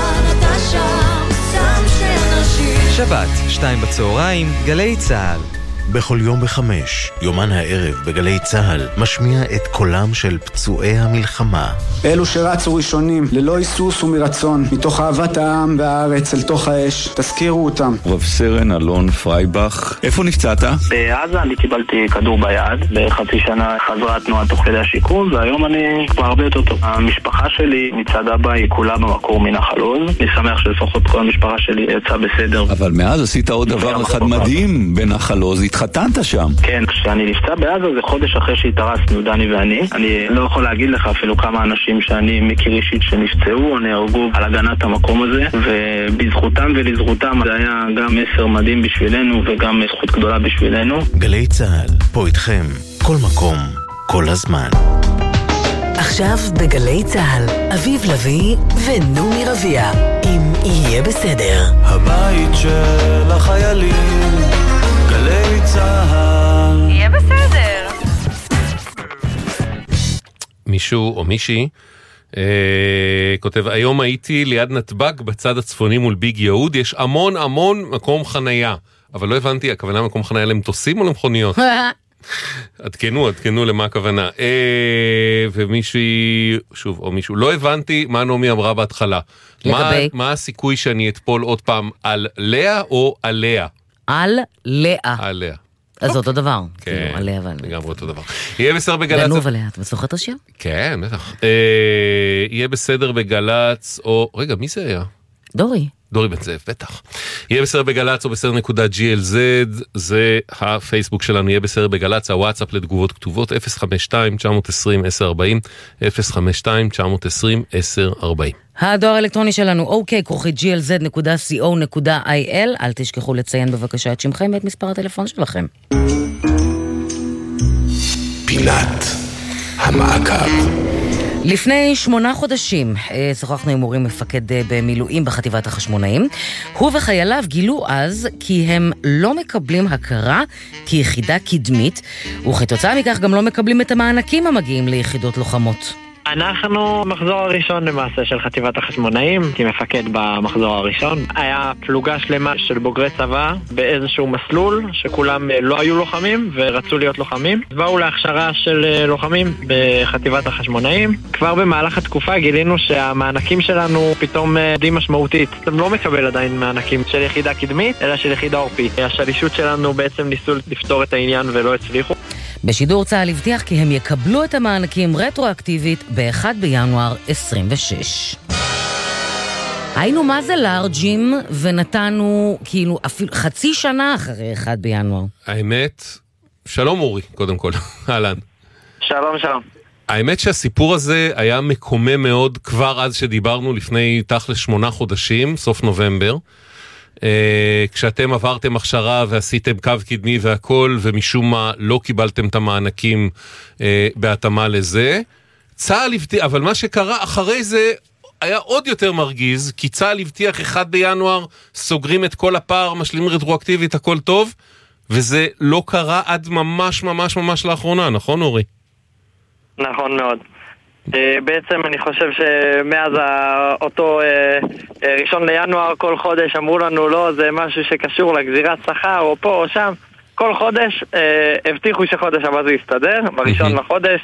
שבת, 2 בצהריים, גלי צהל. בכל יום ב5, יומן הערב בגלי צהל משמיע את קולם של פצועי המלחמה. אלו שרצו ראשונים, ללא היסוס ומרצון, מתוך אהבת העם והארץ אל תוך האש, תזכירו אותם. רב סרן אלון פרייבך, איפה נפצעת? בעזה אני קיבלתי כדור ביד, בחצי שנה חזרה תנועה תוך כדי השיקום, והיום אני כבר הרבה יותר טוב. המשפחה שלי מצד אבא היא כולה במקור מנחל עוז, אני שמח שלפחות כל המשפחה שלי יצאה בסדר. אבל מאז עשית עוד דבר אחד מדהים בנחל עוז, התחתנת שם. כן, כשאני נפצע בעזה זה חודש אחרי שהתארסנו, דני ואני. אני לא יכול להגיד לך אפילו כמה אנשים שאני מכיר אישית שנפצעו או נהרגו על הגנת המקום הזה, ובזכותם ולזכותם זה היה גם מסר מדהים בשבילנו וגם זכות גדולה בשבילנו. גלי צהל, פה איתכם, כל מקום, כל הזמן. עכשיו בגלי צהל, אביב לוי ונומי רביע, אם יהיה בסדר. הבית של החיילים, גלי צהל. יהיה בסדר. מישהו או מישהי כותב, היום הייתי ליד נתב"ג בצד הצפוני מול ביג יהוד, יש המון המון מקום חנייה, אבל לא הבנתי, הכוונה מקום חנייה למטוסים או למכוניות? עדכנו למה הכוונה. ומישהי, שוב, או מישהו, לא הבנתי מה נעמי אמרה בהתחלה. מה הסיכוי שאני אטפול עוד פעם על לאה או עליה? על לאה. על לאה. אז אותו דבר. כן, עליה ועל לגמרי אותו דבר. יהיה בסדר בגלץ... גנוב עליה, אתה זוכר את השיר? כן, בטח. יהיה בסדר בגלץ, או... רגע, מי זה היה? דורי בן זאב, בטח. יהיה בסדר בגלץ או בסדר.glz, זה הפייסבוק שלנו, יהיה בסדר בגלץ, הוואטסאפ לתגובות כתובות, 052-920-1040, 052-920-1040. הדואר האלקטרוני שלנו, ok@glz.co.il, אל תשכחו לציין בבקשה את שמכם ואת מספר הטלפון שלכם. פינת המעקב. לפני 8 חודשים שוחחנו עם מורים מפקד במילואים בחטיבת החשמונאים. הוא וחייליו גילו אז כי הם לא מקבלים הכרה כיחידה קדמית, וכתוצאה מכך גם לא מקבלים את המענקים המגיעים ליחידות לוחמות. אנחנו מחזור הראשון למעשה של חטיבת החשמונאים, כמפקד במחזור הראשון. היה פלוגה שלמה של בוגרי צבא באיזשהו מסלול שכולם לא היו לוחמים ורצו להיות לוחמים. באו להכשרה של לוחמים בחטיבת החשמונאים. כבר במהלך התקופה גילינו שהמענקים שלנו פתאום די משמעותית. אתם לא מקבל עדיין מענקים של יחידה קדמית, אלא של יחידה עורפית. השלישות שלנו בעצם ניסו לפתור את העניין ולא הצליחו. בשידור צהל הבטיח כי הם יקבלו את המענקים רטרואקטיבית ב-1 בינואר 26. היינו מה זה לארג'ים ונתנו כאילו אפילו חצי שנה אחרי 1 בינואר. האמת, שלום אורי, קודם כל, אהלן. שלום. האמת שהסיפור הזה היה מקומם מאוד כבר אז שדיברנו לפני תכל'ס 8 חודשים, סוף נובמבר. כשאתם עברתם הכשרה ועשיתם קו קדמי והכל, ומשום מה לא קיבלתם את המענקים בהתאמה לזה. צהל הבטיח, אבל מה שקרה אחרי זה היה עוד יותר מרגיז, כי צהל הבטיח 1 בינואר, סוגרים את כל הפער, משלימים רטרואקטיבית, הכל טוב, וזה לא קרה עד ממש לאחרונה, נכון אורי? נכון מאוד. בעצם אני חושב שמאז אותו 1 לינואר כל חודש אמרו לנו לא, זה משהו שקשור לגזירת שכר או פה או שם. כל חודש הבטיחו שחודש הבא זה יסתדר, ב1 לחודש.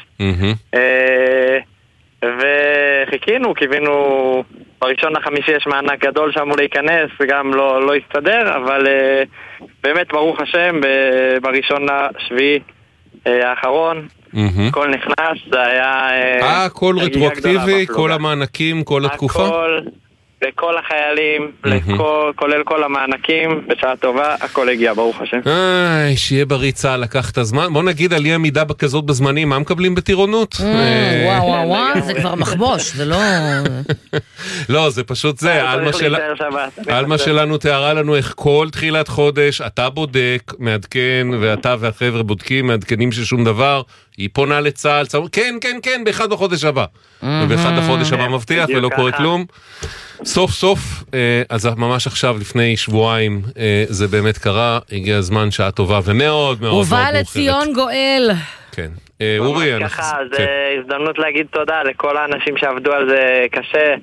וחיכינו, קיווינו ב1 לחמישי יש מענק גדול שאמור להיכנס, גם לא יסתדר, אבל באמת ברוך השם ב1 לשביעי האחרון הכל נכנס, זה היה הכל רטרואקטיבי, כל המענקים, כל התקופה? הכל, לכל החיילים, כולל כל המענקים, בשעה טובה, הכל הגיע, ברוך השם. שיהיה בריא צהל, לקח את הזמן. בוא נגיד על אי עמידה בכזאת בזמנים, מה מקבלים בטירונות? וואו, זה כבר מחבוש, זה לא... לא, זה פשוט זה. אלמה שלנו תיארה לנו איך כל תחילת חודש, אתה בודק, מעדכן, ואתה והחבר'ה בודקים, מעדכנים ששום דבר, היא פונה לצהל, כן, באחד בחודש הבא. ובאחד החודש הבא מבטיח ולא קורה כלום. סוף סוף, אז ממש עכשיו לפני שבועיים זה באמת קרה, הגיע הזמן, שעה טובה ומאוד מאוד ובא לציון גואל. כן, אורי, ככה, זה הזדמנות להגיד תודה לכל האנשים שעבדו על זה קשה,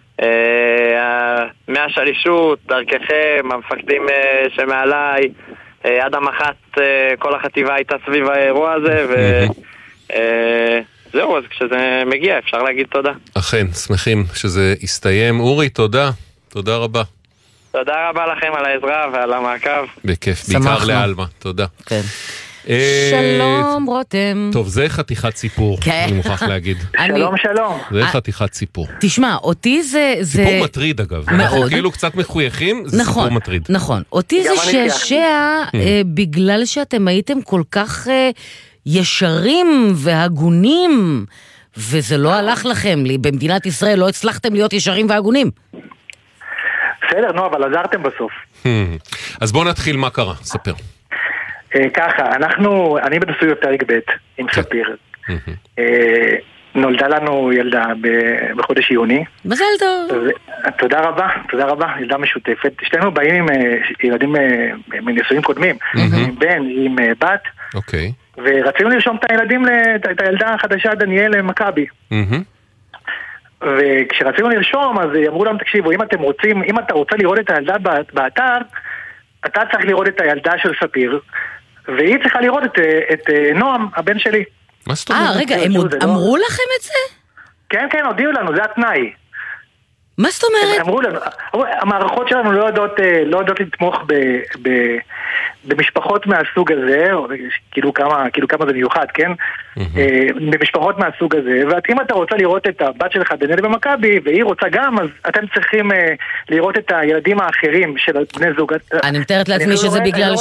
מהשלישות, דרככם, המפקדים שמעליי, עד המח"ט, כל החטיבה הייתה סביב האירוע הזה, זהו, אז כשזה מגיע אפשר להגיד תודה. אכן, שמחים שזה יסתיים. אורי, תודה. תודה רבה. תודה רבה לכם על העזרה ועל המעקב. בכיף, בעיקר לאלמה. תודה. כן. שלום רותם. טוב, זה חתיכת סיפור, אני מוכרח להגיד. שלום. זה חתיכת סיפור. תשמע, אותי זה... סיפור מטריד אגב. אנחנו כאילו קצת מחויכים, זה סיפור מטריד. נכון. אותי זה שעשע בגלל שאתם הייתם כל כך ישרים והגונים, וזה לא הלך לכם. במדינת ישראל לא הצלחתם להיות ישרים והגונים. בסדר, נו, אבל עזרתם בסוף. אז בוא נתחיל, מה קרה? ספר. ככה, אני בנשוי בפרק ב' עם ספיר. נולדה לנו ילדה בחודש יוני. מזל טוב. תודה רבה, ילדה משותפת. שתינו באים עם ילדים מנישואים קודמים, עם בן, עם בת. אוקיי. ורצינו לרשום את הילדים, את הילדה החדשה דניאל מכבי. וכשרצינו לרשום, אז אמרו להם, תקשיבו, אם אתה רוצה לראות את הילדה באתר, אתה צריך לראות את הילדה של ספיר, והיא צריכה לראות את נועם, הבן שלי. מה זאת אומרת? רגע, הם אמרו לכם את זה? כן, הודיעו לנו, זה התנאי. מה זאת אומרת? אמרו לנו, המערכות שלנו לא יודעות לתמוך במשפחות מהסוג הזה, כאילו כמה זה מיוחד, כן? במשפחות מהסוג הזה, ואם אתה רוצה לראות את הבת שלך דניאל במכבי, והיא רוצה גם, אז אתם צריכים לראות את הילדים האחרים של בני זוג. אני מתארת לעצמי שזה בגלל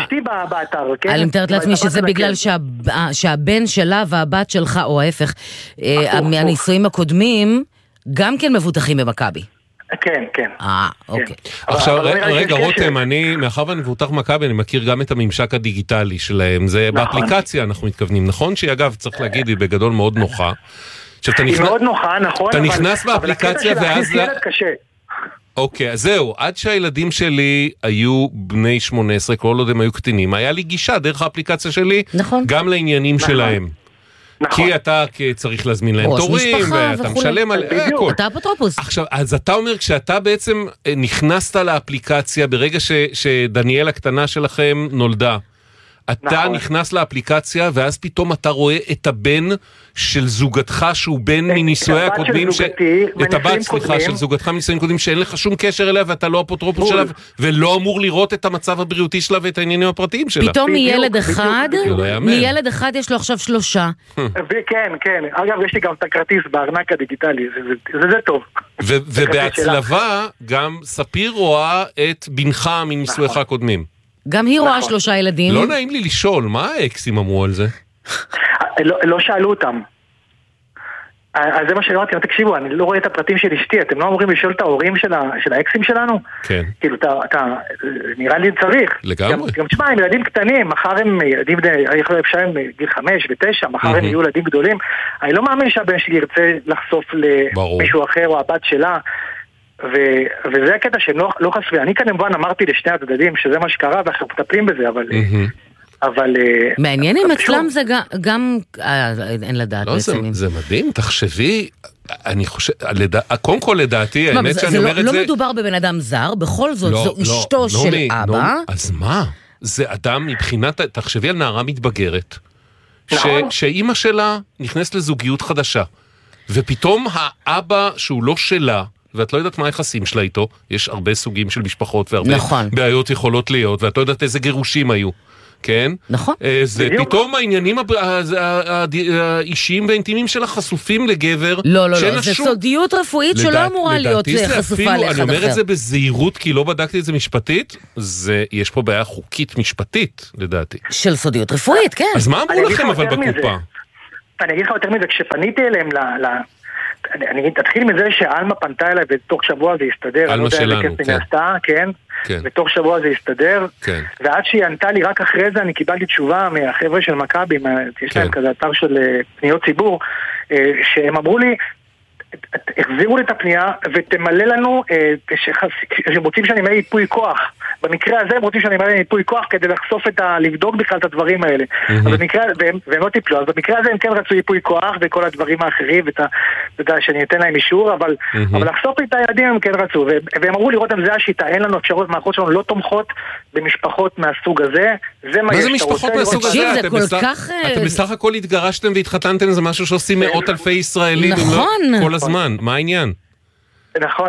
אני מתארת לעצמי שזה בגלל שהבן שלה והבת שלך, או ההפך, מהנישואים הקודמים, גם כן מבוטחים במכבי. כן. אוקיי. עכשיו, רגע, רותם, מאחר ואני מבוטח במכבי, אני מכיר גם את הממשק הדיגיטלי שלהם. זה באפליקציה אנחנו מתכוונים, נכון? שהיא אגב, צריך להגיד, היא בגדול מאוד נוחה. היא מאוד נוחה, נכון. אתה נכנס באפליקציה ואז... אוקיי, אז זהו, עד שהילדים שלי היו בני 18, כל עוד הם היו קטינים, היה לי גישה דרך האפליקציה שלי, גם לעניינים שלהם. כי אתה צריך להזמין להם תורים, ואתה משלם על הכל. אתה אפוטרופוס. עכשיו, אז אתה אומר, כשאתה בעצם נכנסת לאפליקציה, ברגע שדניאל הקטנה שלכם נולדה, אתה נכנס לאפליקציה, ואז פתאום אתה רואה את הבן של זוגתך, שהוא בן מנישואי הקודמים, את הבת, סליחה, של זוגתך מנישואי קודמים, שאין לך שום קשר אליה, ואתה לא אפוטרופוס שלה, ולא אמור לראות את המצב הבריאותי שלה, ואת העניינים הפרטיים שלה. פתאום מילד אחד יש לו עכשיו 3. כן. אגב, יש לי גם את הכרטיס בארנק הדיגיטלי, זה טוב. ובהצלבה, גם ספיר רואה את בנך מנישואיך הקודמים. גם היא רואה 3 ילדים. לא נעים לי לשאול, מה האקסים אמרו על זה? לא שאלו אותם. אז זה מה שאמרתי, תקשיבו, אני לא רואה את הפרטים של אשתי, אתם לא אמורים לשאול את ההורים של האקסים שלנו? כן. כאילו, נראה לי צריך. לגמרי. גם תשמע, הם ילדים קטנים, מחר הם ילדים, אפשר הם גיל 5 ו9, מחר הם יהיו ילדים גדולים. אני לא מאמין שהבן שלי ירצה לחשוף למישהו אחר או הבת שלה. וזה הקטע שהם לא חשפו. אני כאן כמובן אמרתי לשני הצדדים שזה מה שקרה ואנחנו מטפלים בזה, אבל... מעניין אם אצלם זה גם... אין לדעת בעצם. זה מדהים, תחשבי... אני חושב, קודם כל לדעתי, האמת שאני אומר את זה... לא מדובר בבן אדם זר, בכל זאת, זו אשתו של אבא. אז מה? זה אדם מבחינת, תחשבי על נערה מתבגרת, שאימא שלה נכנסת לזוגיות חדשה, ופתאום האבא שהוא לא שלה, ואת לא יודעת מה היחסים שלה איתו, יש הרבה סוגים של משפחות והרבה בעיות יכולות להיות, ואת לא יודעת איזה גירושים היו. כן? נכון. זה פתאום העניינים האישיים והאינטימיים שלה חשופים לגבר. לא, זה סודיות רפואית שלא אמורה להיות חשופה לאחד אחר. אני אומר את זה בזהירות, כי לא בדקתי את זה משפטית, יש פה בעיה חוקית משפטית, לדעתי. של סודיות רפואית, כן. אז מה אמרו לכם אבל בקופה? אני אגיד לך יותר מזה, כשפניתי אליהם אני אתחיל מזה שאלמה פנתה אליי ותוך שבוע זה יסתדר. אלמה שלנו, כן. בתוך שבוע זה יסתדר, ועד שהיא ענתה לי רק אחרי זה אני קיבלתי תשובה מהחבר'ה של מכבי, יש להם כזה אתר של פניות ציבור, שהם אמרו לי, החזירו לי את הפנייה ותמלא לנו שהם רוצים שאני מלא ייפוי כוח. במקרה הזה הם רוצים שאני מלא ייפוי כוח כדי לחשוף לבדוק בכלל את הדברים האלה. והם לא טיפלו, אז במקרה הזה הם כן רצו ייפוי כוח וכל הדברים האחרים, שאני אתן להם אישור, אבל לחשוף את היעדים הם כן רצו, והם אמרו לראות אם זה השיטה, אין לנו אפשרות, מערכות שלנו לא תומכות במשפחות מהסוג הזה. מה זה משפחות מהסוג הזה? אתם בסך הכל התגרשתם והתחתנתם, זה משהו שעושים מאות אלפי ישראלים כל הזמן, מה העניין? נכון,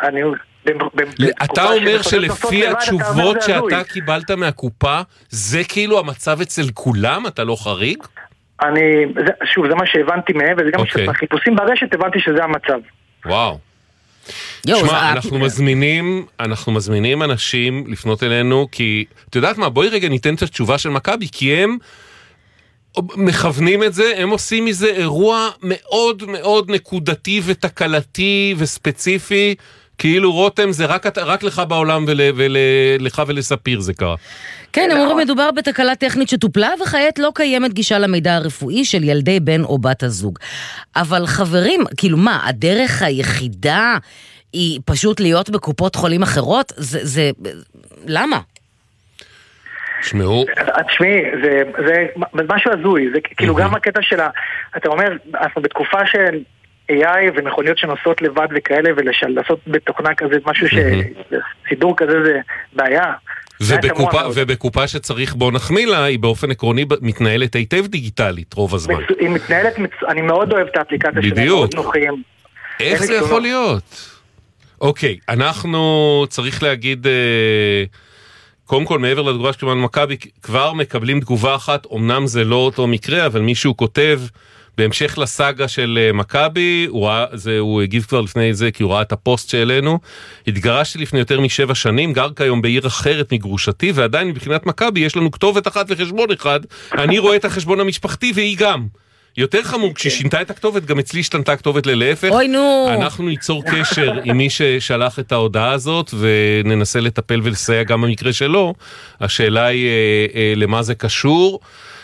אתה אומר שלפי התשובות שאתה קיבלת מהקופה, זה כאילו המצב אצל כולם? אתה לא חריג? שוב, זה מה שהבנתי מהם, וזה גם שהחיפושים ברשת הבנתי שזה המצב. וואו. שמע, אנחנו מזמינים אנשים לפנות אלינו, כי, את יודעת מה, בואי רגע ניתן את התשובה של מכבי, כי הם מכוונים את זה, הם עושים מזה אירוע מאוד מאוד נקודתי ותקלתי וספציפי, כאילו רותם זה רק לך בעולם ולך ולספיר זה קרה. כן, אמרו מדובר בתקלה טכנית שטופלה, וכעת לא קיימת גישה למידע הרפואי של ילדי בן או בת הזוג. אבל חברים, כאילו מה, הדרך היחידה היא פשוט להיות בקופות חולים אחרות? זה למה? תשמעו. תשמעי, זה משהו הזוי, זה כאילו גם הקטע שלה, אתה אומר, אנחנו בתקופה של AI ומכוניות שנוסעות לבד וכאלה, ולעשות בתוכנה כזה משהו שסידור כזה זה בעיה. ובקופה שצריך בוא נחמיא לה, היא באופן עקרוני מתנהלת היטב דיגיטלית רוב הזמן. היא מתנהלת, אני מאוד אוהב את האפליקציה שלהם, מאוד נוחים. איך זה יכול להיות? אוקיי, אנחנו צריך להגיד, קודם כל מעבר לתגובה שכמובן מכבי, כבר מקבלים תגובה אחת, אמנם זה לא אותו מקרה, אבל מישהו כותב, בהמשך לסאגה של מכבי, הוא הגיב כבר לפני זה, כי הוא ראה את הפוסט שאלינו, התגרשתי לפני יותר מ7 שנים, גר כיום בעיר אחרת מגרושתי, ועדיין מבחינת מכבי יש לנו כתובת אחת וחשבון אחד, אני רואה את החשבון המשפחתי והיא גם. יותר חמור, כשהיא שינתה את הכתובת, גם אצלי השתנתה הכתובת ללהפך. אוי נו. אנחנו ניצור קשר עם מי ששלח את ההודעה הזאת, וננסה לטפל ולסייע גם במקרה שלו. השאלה היא למה זה קשור.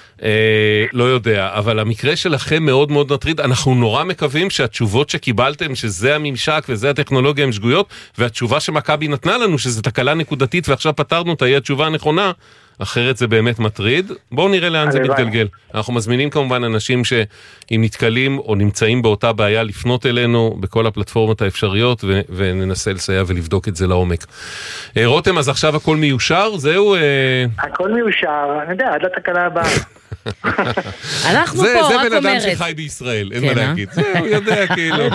לא יודע, אבל המקרה שלכם מאוד מאוד נטריד. אנחנו נורא מקווים שהתשובות שקיבלתם, שזה הממשק וזה הטכנולוגיה, הם שגויות, והתשובה שמכבי נתנה לנו, שזה תקלה נקודתית ועכשיו פתרנו אותה, היא התשובה הנכונה, אחרת זה באמת מטריד. בואו נראה לאן זה מתגלגל. אנחנו מזמינים כמובן אנשים שאם נתקלים או נמצאים באותה בעיה לפנות אלינו בכל הפלטפורמות האפשריות וננסה לסייע ולבדוק את זה לעומק. רותם, אז עכשיו הכל מיושר? זהו? הכל מיושר, אני יודע, עד לתקלה הבאה. אנחנו פה, רק אומרת. זה בן אדם שחי בישראל, אין מה להגיד. זהו, יודע כאילו.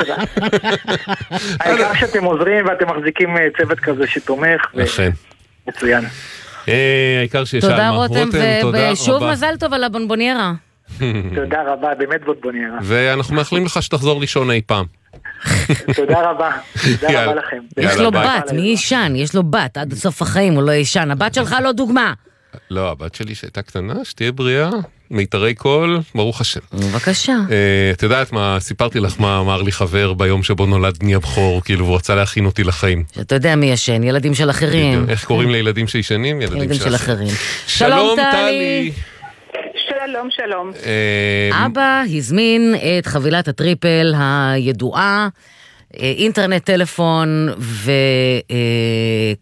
העיקר שאתם עוזרים ואתם מחזיקים צוות כזה שתומך. מצוין. העיקר שיש תודה רותם, ושוב מזל טוב על הבונבוניירה. תודה רבה, באמת בונבוניירה. ואנחנו מאחלים לך שתחזור לישון אי פעם. תודה רבה, תודה רבה לכם. יש לו בת, מי ישן? יש לו בת, עד סוף החיים הוא לא ישן. הבת שלך לא דוגמה. לא, הבת שלי שהייתה קטנה, שתהיה בריאה, מיתרי קול, ברוך השם. בבקשה. את יודעת מה, סיפרתי לך מה אמר לי חבר ביום שבו נולד בני הבכור, כאילו הוא רצה להכין אותי לחיים. שאתה יודע מי ישן, ילדים של אחרים. איך קוראים לילדים שישנים? ילדים של אחרים. שלום טלי. שלום, שלום. אבא הזמין את חבילת הטריפל הידועה, אינטרנט, טלפון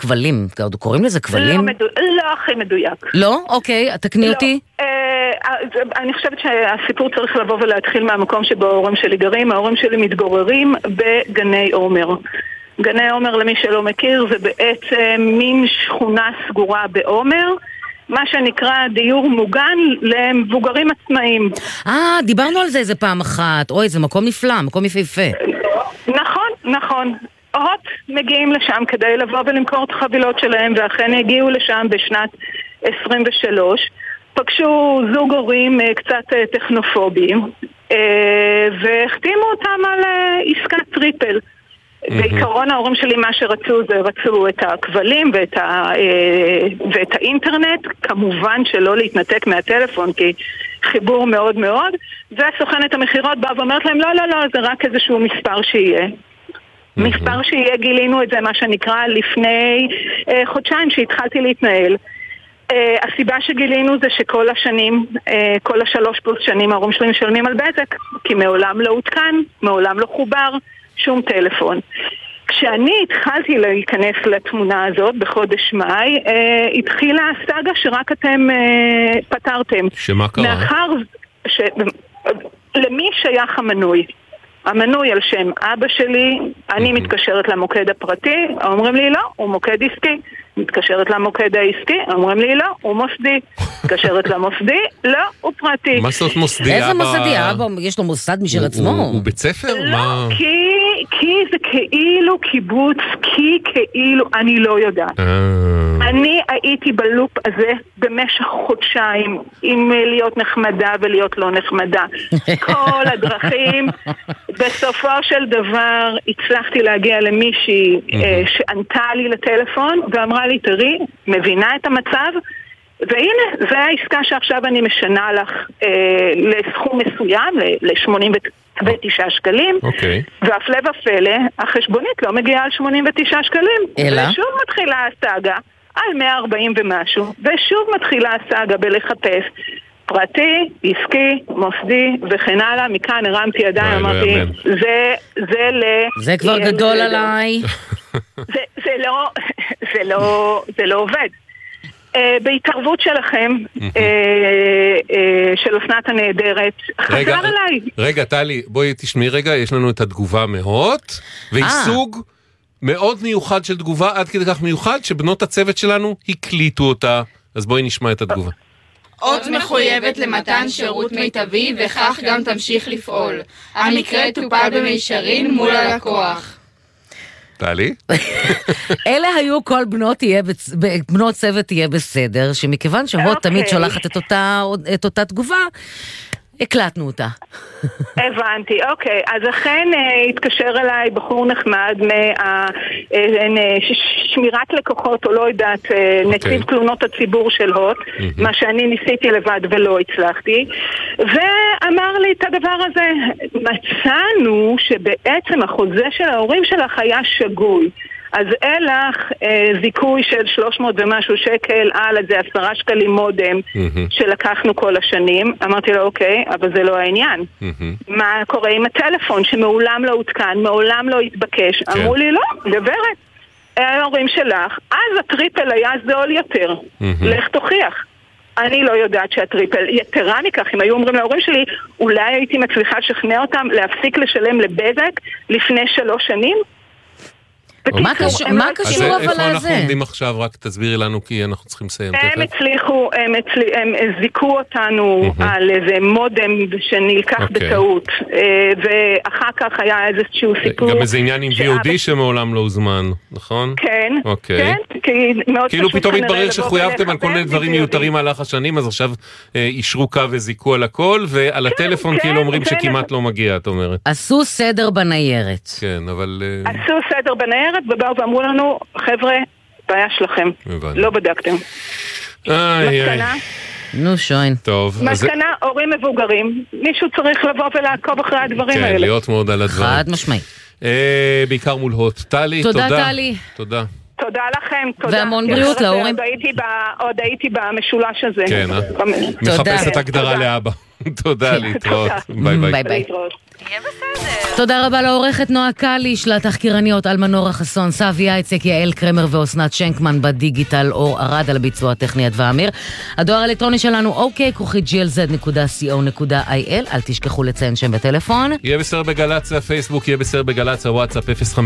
כבלים, קוראים לזה כבלים? לא הכי מדויק. לא? אוקיי, תקני אותי. אני חושבת שהסיפור צריך לבוא ולהתחיל מהמקום שבו ההורים שלי גרים. ההורים שלי מתגוררים בגני עומר. גני עומר, למי שלא מכיר, זה בעצם מין שכונה סגורה בעומר, מה שנקרא דיור מוגן למבוגרים עצמאיים. דיברנו על זה איזה פעם אחת. אוי, זה מקום נפלא, מקום יפהפה. נכון. הוט מגיעים לשם כדי לבוא ולמכור את החבילות שלהם, ואכן הגיעו לשם בשנת 23. פגשו זוג הורים קצת טכנופובים, והחתימו אותם על עסקת טריפל. בעיקרון ההורים שלי מה שרצו זה רצו את הכבלים ואת האינטרנט, כמובן שלא להתנתק מהטלפון כי חיבור מאוד מאוד, והסוכנת המחירות באה ואומרת להם לא, זה רק איזשהו מספר שיהיה. מספר שיהיה, גילינו את זה מה שנקרא לפני חודשיים שהתחלתי להתנהל. הסיבה שגילינו זה שכל השנים, כל 3+ שנים ההורים שלי משלמים על בזק, כי מעולם לא הותקן, מעולם לא חובר שום טלפון. כשאני התחלתי להיכנס לתמונה הזאת בחודש מאי, התחילה הסאגה שרק אתם פתרתם. שמה קרה? מאחר למי שייך המנוי? המנוי על שם אבא שלי, אני מתקשרת למוקד הפרטי, אומרים לי לא, הוא מוקד עסקי. מתקשרת למוקד העסקי, אומרים לי לא, הוא מוסדי. מתקשרת למוסדי, לא, הוא פרטי. מה זאת מוסדי? איזה מוסדי? אבא, יש לו מוסד משל עצמו? הוא בית ספר? לא, כי זה כאילו קיבוץ, כי כאילו, אני לא יודעת. אני הייתי בלופ הזה במשך חודשיים, עם להיות נחמדה ולהיות לא נחמדה. כל הדרכים, בסופו של דבר הצלחתי להגיע למישהי שענתה לי לטלפון ואמרה לי, תראי, מבינה את המצב, והנה, זה העסקה שעכשיו אני משנה לך לסכום מסוים, ל-89 שקלים, והפלא ופלא, החשבונית לא מגיעה על 89 שקלים. אלא? ושוב מתחילה הסאגה על 140 ומשהו, ושוב מתחילה הסאגה בלחפש פרטי, עסקי, מוסדי וכן הלאה. מכאן הרמתי ידיים, אמרתי, זה כבר גדול עליי. זה לא עובד. בהתערבות שלכם, של אסנת הנהדרת, חזר אליי. רגע, טלי, בואי תשמעי רגע, יש לנו את התגובה מהוט, והיא סוג מאוד מיוחד של תגובה, עד כדי כך מיוחד שבנות הצוות שלנו הקליטו אותה. אז בואי נשמע את התגובה. אות מחויבת למתן שירות מיטבי, וכך גם תמשיך לפעול. המקרה טופל במישרין מול הלקוח. טלי? אלה היו כל בנות צוות תהיה בסדר, שמכיוון שהוט תמיד שולחת את אותה תגובה, הקלטנו אותה. הבנתי, אוקיי. אז אכן התקשר אליי בחור נחמד משמירת לקוחות, או לא יודעת, נציב תלונות הציבור של הוט, מה שאני ניסיתי לבד ולא הצלחתי, ואמר לי את הדבר הזה. מצאנו שבעצם החוזה של ההורים שלך היה שגוי. אז אלך זיכוי של 300 ומשהו שקל על איזה 10 שקלים מודם שלקחנו כל השנים. אמרתי לו, אוקיי, אבל זה לא העניין. מה קורה עם הטלפון שמעולם לא הותקן, מעולם לא התבקש? אמרו לי, לא, גברת, ההורים שלך, אז הטריפל היה זול יותר. לך תוכיח. אני לא יודעת שהטריפל, יתרה מכך, אם היו אומרים להורים שלי, אולי הייתי מצליחה לשכנע אותם להפסיק לשלם לבזק לפני 3 שנים? מה קשור אבל לזה? אז איפה אנחנו עומדים עכשיו? רק תסבירי לנו כי אנחנו צריכים לסיים. הם הצליחו, הם זיקו אותנו על איזה מודם שנלקח בטעות, ואחר כך היה איזשהו סיפור. גם איזה עניין עם VOD שמעולם לא הוזמן, נכון? כן, כן. כאילו פתאום התברר שחויבתם על כל מיני דברים מיותרים מהלך השנים, אז עכשיו אישרו קו וזיקו על הכל, ועל הטלפון כאילו אומרים שכמעט לא מגיע, את אומרת. עשו סדר בניירת. כן, אבל... עשו סדר בניירת, ובאו ואמרו לנו, חבר'ה, בעיה שלכם. לא בדקתם. מסקנה? נו שוין. טוב. מסקנה, הורים מבוגרים. מישהו צריך לבוא ולעקוב אחרי הדברים האלה. כן, להיות מאוד על הדברים. חד משמעי. בעיקר מול הוט. טלי, תודה. תודה, טלי. תודה. תודה לכם, תודה. והמון בריאות להורים. עוד הייתי במשולש הזה. כן, מחפשת הגדרה לאבא. תודה, להתראות. ביי ביי. תודה רבה לעורכת נועה קליש, לתחקירניות אלמנורה חסון, סבי יצק, יעל קרמר ואוסנת שנקמן בדיגיטל, אור ארד על הביצוע הטכני ואמיר. הדואר האלקטרוני שלנו ok@glz.co.il. אל תשכחו לציין שם וטלפון. יהיה בסדר בגלץ הפייסבוק, יהיה בסדר בגלץ הוואטסאפ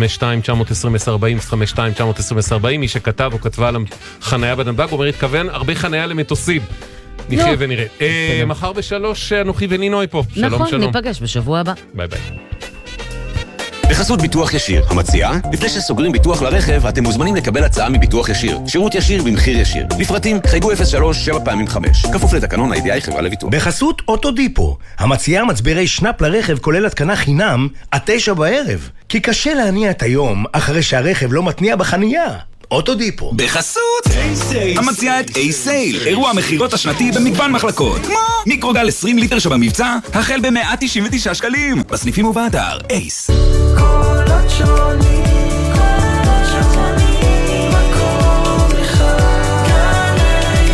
052-920-40, מי שכתב או כתבה על חניה בנתב"ג אומר התכוון הרבה חניה למטוסים. נחיה ונראה. מחר ב3 אנוכי ונינוי פה. שלום שלום. ניפגש בשבוע הבא. ביי ביי. בחסות ביטוח ישיר, המציעה, לפני שסוגרים ביטוח לרכב, אתם מוזמנים לקבל הצעה מביטוח ישיר. שירות ישיר במחיר ישיר. לפרטים, חייגו 03-7x5. כפוף לתקנון הידיעה חברה לביטוח. בחסות אוטודיפו, המציעה מצברי שנאפ לרכב כולל התקנה חינם עד 9 בערב. כי קשה להניע את היום אחרי שהרכב לא מתניע בחנייה. אוטודיפו. בחסות המציעה את A-Sale, אירוע המחירות השנתי במגוון מחלקות, כמו מיקרוגל 20 ליטר שבמבצע החל ב-199 שקלים בסניפים ובאתר אייס. קולות שונים, מקום לך, גלי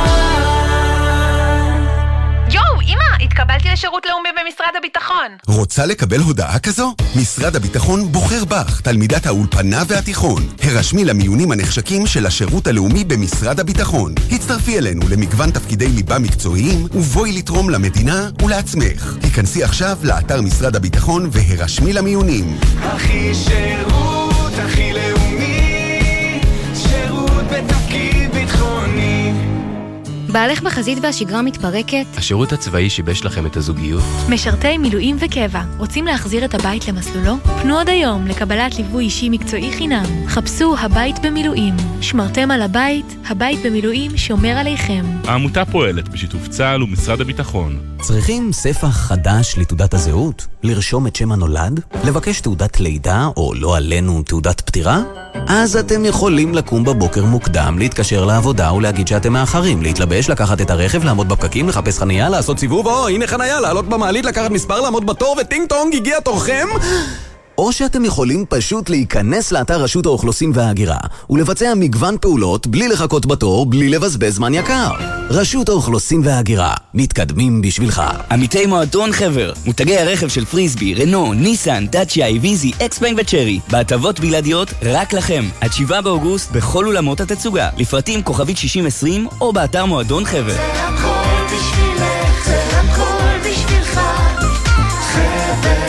צהל. יואו, אמא, התקבלתי לשירות לאומי במשרד הביטחון. רוצה לקבל הודעה כזו? משרד הביטחון בוחר בך, תלמידת האולפנה והתיכון. הרשמי למיונים הנחשקים של השירות הלאומי במשרד הביטחון. הצטרפי אלינו למגוון תפקידי ליבה מקצועיים, ובואי לתרום למדינה ולעצמך. היכנסי עכשיו לאתר משרד הביטחון והרשמי למיונים. הכי שירות, הכי לאומי, שירות בתפקיד ביטחוני. בעלך בחזית והשגרה מתפרקת? השירות הצבאי שיבש לכם את הזוגיות? משרתי מילואים וקבע, רוצים להחזיר את הבית למסלולו? פנו עוד היום לקבלת ליווי אישי מקצועי חינם. חפשו הבית במילואים. שמרתם על הבית, הבית במילואים שומר עליכם. העמותה פועלת בשיתוף צה"ל ומשרד הביטחון. צריכים ספח חדש לתעודת הזהות? לרשום את שם הנולד? לבקש תעודת לידה או לא עלינו תעודת פטירה? אז אתם יכולים לקום בבוקר מוקדם, להתקשר לעבודה ולהגיד שאתם מאחרים, להתלבש, לקחת את הרכב, לעמוד בפקקים, לחפש חנייה, לעשות סיבוב, הנה חנייה, לעלות במעלית, לקחת מספר, לעמוד בתור וטינג טונג, הגיע תורכם? או שאתם יכולים פשוט להיכנס לאתר רשות האוכלוסין וההגירה ולבצע מגוון פעולות בלי לחכות בתור, בלי לבזבז זמן יקר. רשות האוכלוסין וההגירה, מתקדמים בשבילך. עמיתי מועדון חבר, מותגי הרכב של פריסבי, רנו, ניסן, דאצ'יה, איביזי, אקספנג וצ'רי, בהטבות בלעדיות רק לכם. עד 7 באוגוסט בכל אולמות התצוגה. לפרטים כוכבית 6020 או באתר מועדון חבר. זה הכל בשבילך, זה הכל בשבילך, חבר.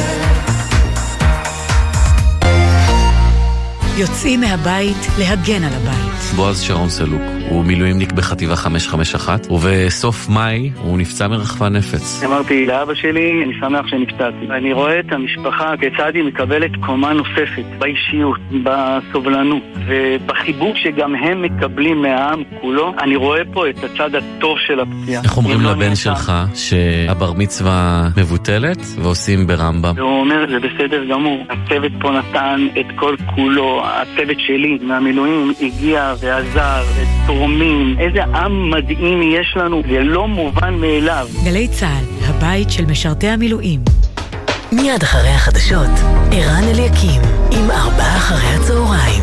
יוצאים מהבית להגן על הבית. בועז שרון סלוק, הוא מילואימניק בחטיבה 551, ובסוף מאי הוא נפצע מרחפן נפץ. אמרתי לאבא שלי, אני שמח שנפצעתי. אני רואה את המשפחה כיצד היא מקבלת קומה נוספת, באישיות, בסובלנות, ובחיבוק שגם הם מקבלים מהעם כולו. אני רואה פה את הצד הטוב של הפציעה. איך אומרים לבן שלך שהבר מצווה מבוטלת ועושים ברמב"ם? הוא אומר, זה בסדר גמור. הצוות פה נתן את כל כולו, הצוות שלי מהמילואים הגיע ועזר ותורמים. איזה עם מדהים יש לנו, זה לא מובן מאליו. גלי צהל, הבית של משרתי המילואים. מיד אחרי החדשות, ערן אליקים עם 4 אחרי הצהריים.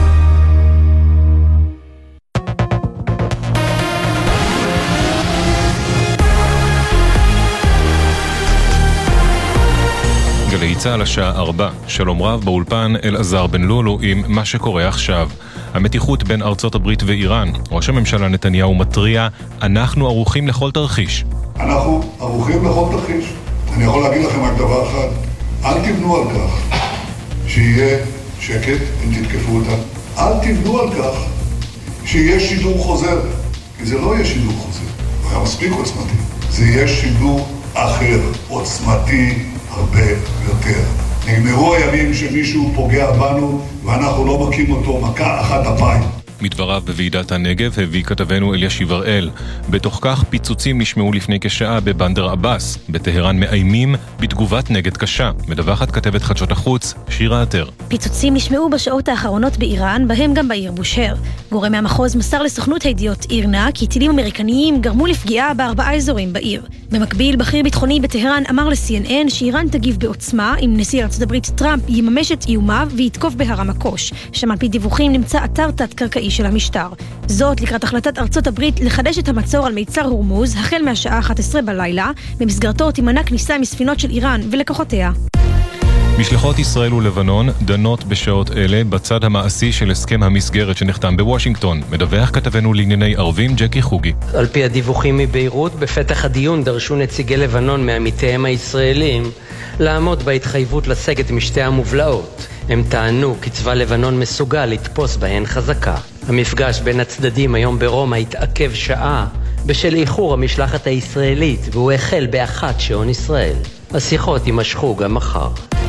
גלי צהל השעה 4, שלום רב באולפן אלעזר בן לולו עם מה שקורה עכשיו. המתיחות בין ארצות הברית ואיראן. ראש הממשלה נתניהו מטריע, אנחנו ערוכים לכל תרחיש. אנחנו ערוכים לכל תרחיש. אני יכול להגיד לכם רק דבר אחד, אל תבנו על כך שיהיה שקט אם תתקפו אותה. אל תבנו על כך שיהיה שידור חוזר, כי זה לא יהיה שידור חוזר, זה היה מספיק עוצמתי. זה יהיה שידור אחר, עוצמתי הרבה יותר. נגמרו הימים שמישהו פוגע בנו ואנחנו לא מכים אותו מכה אחת אפיים. מדבריו בוועידת הנגב הביא כתבנו אלישיב הראל. בתוך כך פיצוצים נשמעו לפני כשעה בבנדר עבאס. בטהרן מאיימים בתגובת נגד קשה. מדווחת כתבת חדשות החוץ שירה עטר. פיצוצים נשמעו בשעות האחרונות באיראן, בהם גם בעיר בושהר. גורם מהמחוז מסר לסוכנות הידיעות אירנה כי טילים אמריקניים גרמו לפגיעה ב4 אזורים בעיר. במקביל, בכיר ביטחוני בטהרן אמר ל-CNN שאיראן תגיב בעוצמה אם נשיא ארצות הברית טראמפ יממש את איומיו ויתקוף בהר המקוש, שם על פי דיווחים נמצא אתר תת-קרקעי של המשטר. זאת לקראת החלטת ארצות הברית לחדש את המצור על מיצר הורמוז החל מהשעה 11 בלילה, במסגרתו תימנע כניסה מספינות של איראן ולקוחותיה. משלחות ישראל ולבנון דנות בשעות אלה בצד המעשי של הסכם המסגרת שנחתם בוושינגטון. מדווח כתבנו לענייני ערבים ג'קי חוגי. על פי הדיווחים מביירות, בפתח הדיון דרשו נציגי לבנון מעמיתיהם הישראלים לעמוד בהתחייבות לסגת משתי המובלעות. הם טענו כי צבא לבנון מסוגל לתפוס בהן חזקה. המפגש בין הצדדים היום ברומא התעכב שעה בשל איחור המשלחת הישראלית, והוא החל באחת שעון ישראל. השיחות יימשכו גם מחר.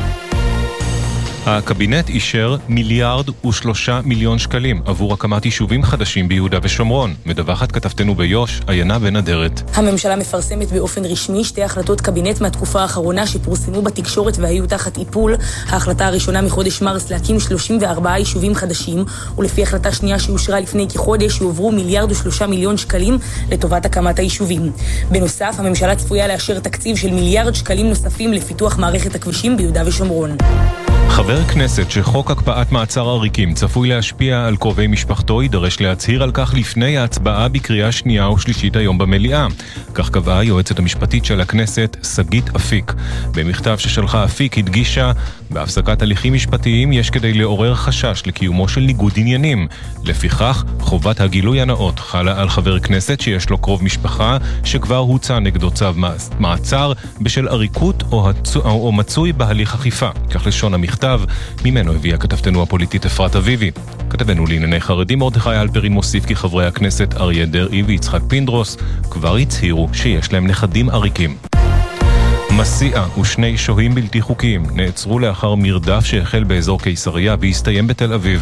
הקבינט אישר 1,003 מיליון שקלים עבור הקמת יישובים חדשים ביהודה ושומרון. מדווחת כתבתנו ביוש, עיינה בן אדרת. הממשלה מפרסמת באופן רשמי שתי החלטות קבינט מהתקופה האחרונה שפורסמו בתקשורת והיו תחת איפול. ההחלטה הראשונה מחודש מרס להקים 34 יישובים חדשים, ולפי החלטה שנייה שאושרה לפני כחודש יועברו 1,003 מיליון שקלים לטובת הקמת היישובים. בנוסף, הממשלה צפויה לאשר תקציב של 1 מיליארד שקלים נוספים לפיתוח מערכת הכבישים ביהודה ושומרון. חבר כנסת שחוק הקפאת מעצר עריקים צפוי להשפיע על קרובי משפחתו יידרש להצהיר על כך לפני ההצבעה בקריאה שנייה ושלישית היום במליאה. כך קבעה היועצת המשפטית של הכנסת שגית אפיק. במכתב ששלחה אפיק הדגישה, בהפסקת הליכים משפטיים יש כדי לעורר חשש לקיומו של ניגוד עניינים. לפיכך, חובת הגילוי הנאות חלה על חבר כנסת שיש לו קרוב משפחה שכבר הוצא נגדו צו מעצר בשל עריקות או מצוי בהליך אכיפה. כך לשון המכתב, ממנו הביאה כתבתנו הפוליטית אפרת אביבי. כתבנו לענייני חרדים מרדכי אלפרין מוסיף כי חברי הכנסת אריה דרעי ויצחק פינדרוס כבר הצהירו שיש להם נכדים עריקים. מסיעה ושני שוהים בלתי חוקיים נעצרו לאחר מרדף שהחל באזור קיסריה והסתיים בתל אביב.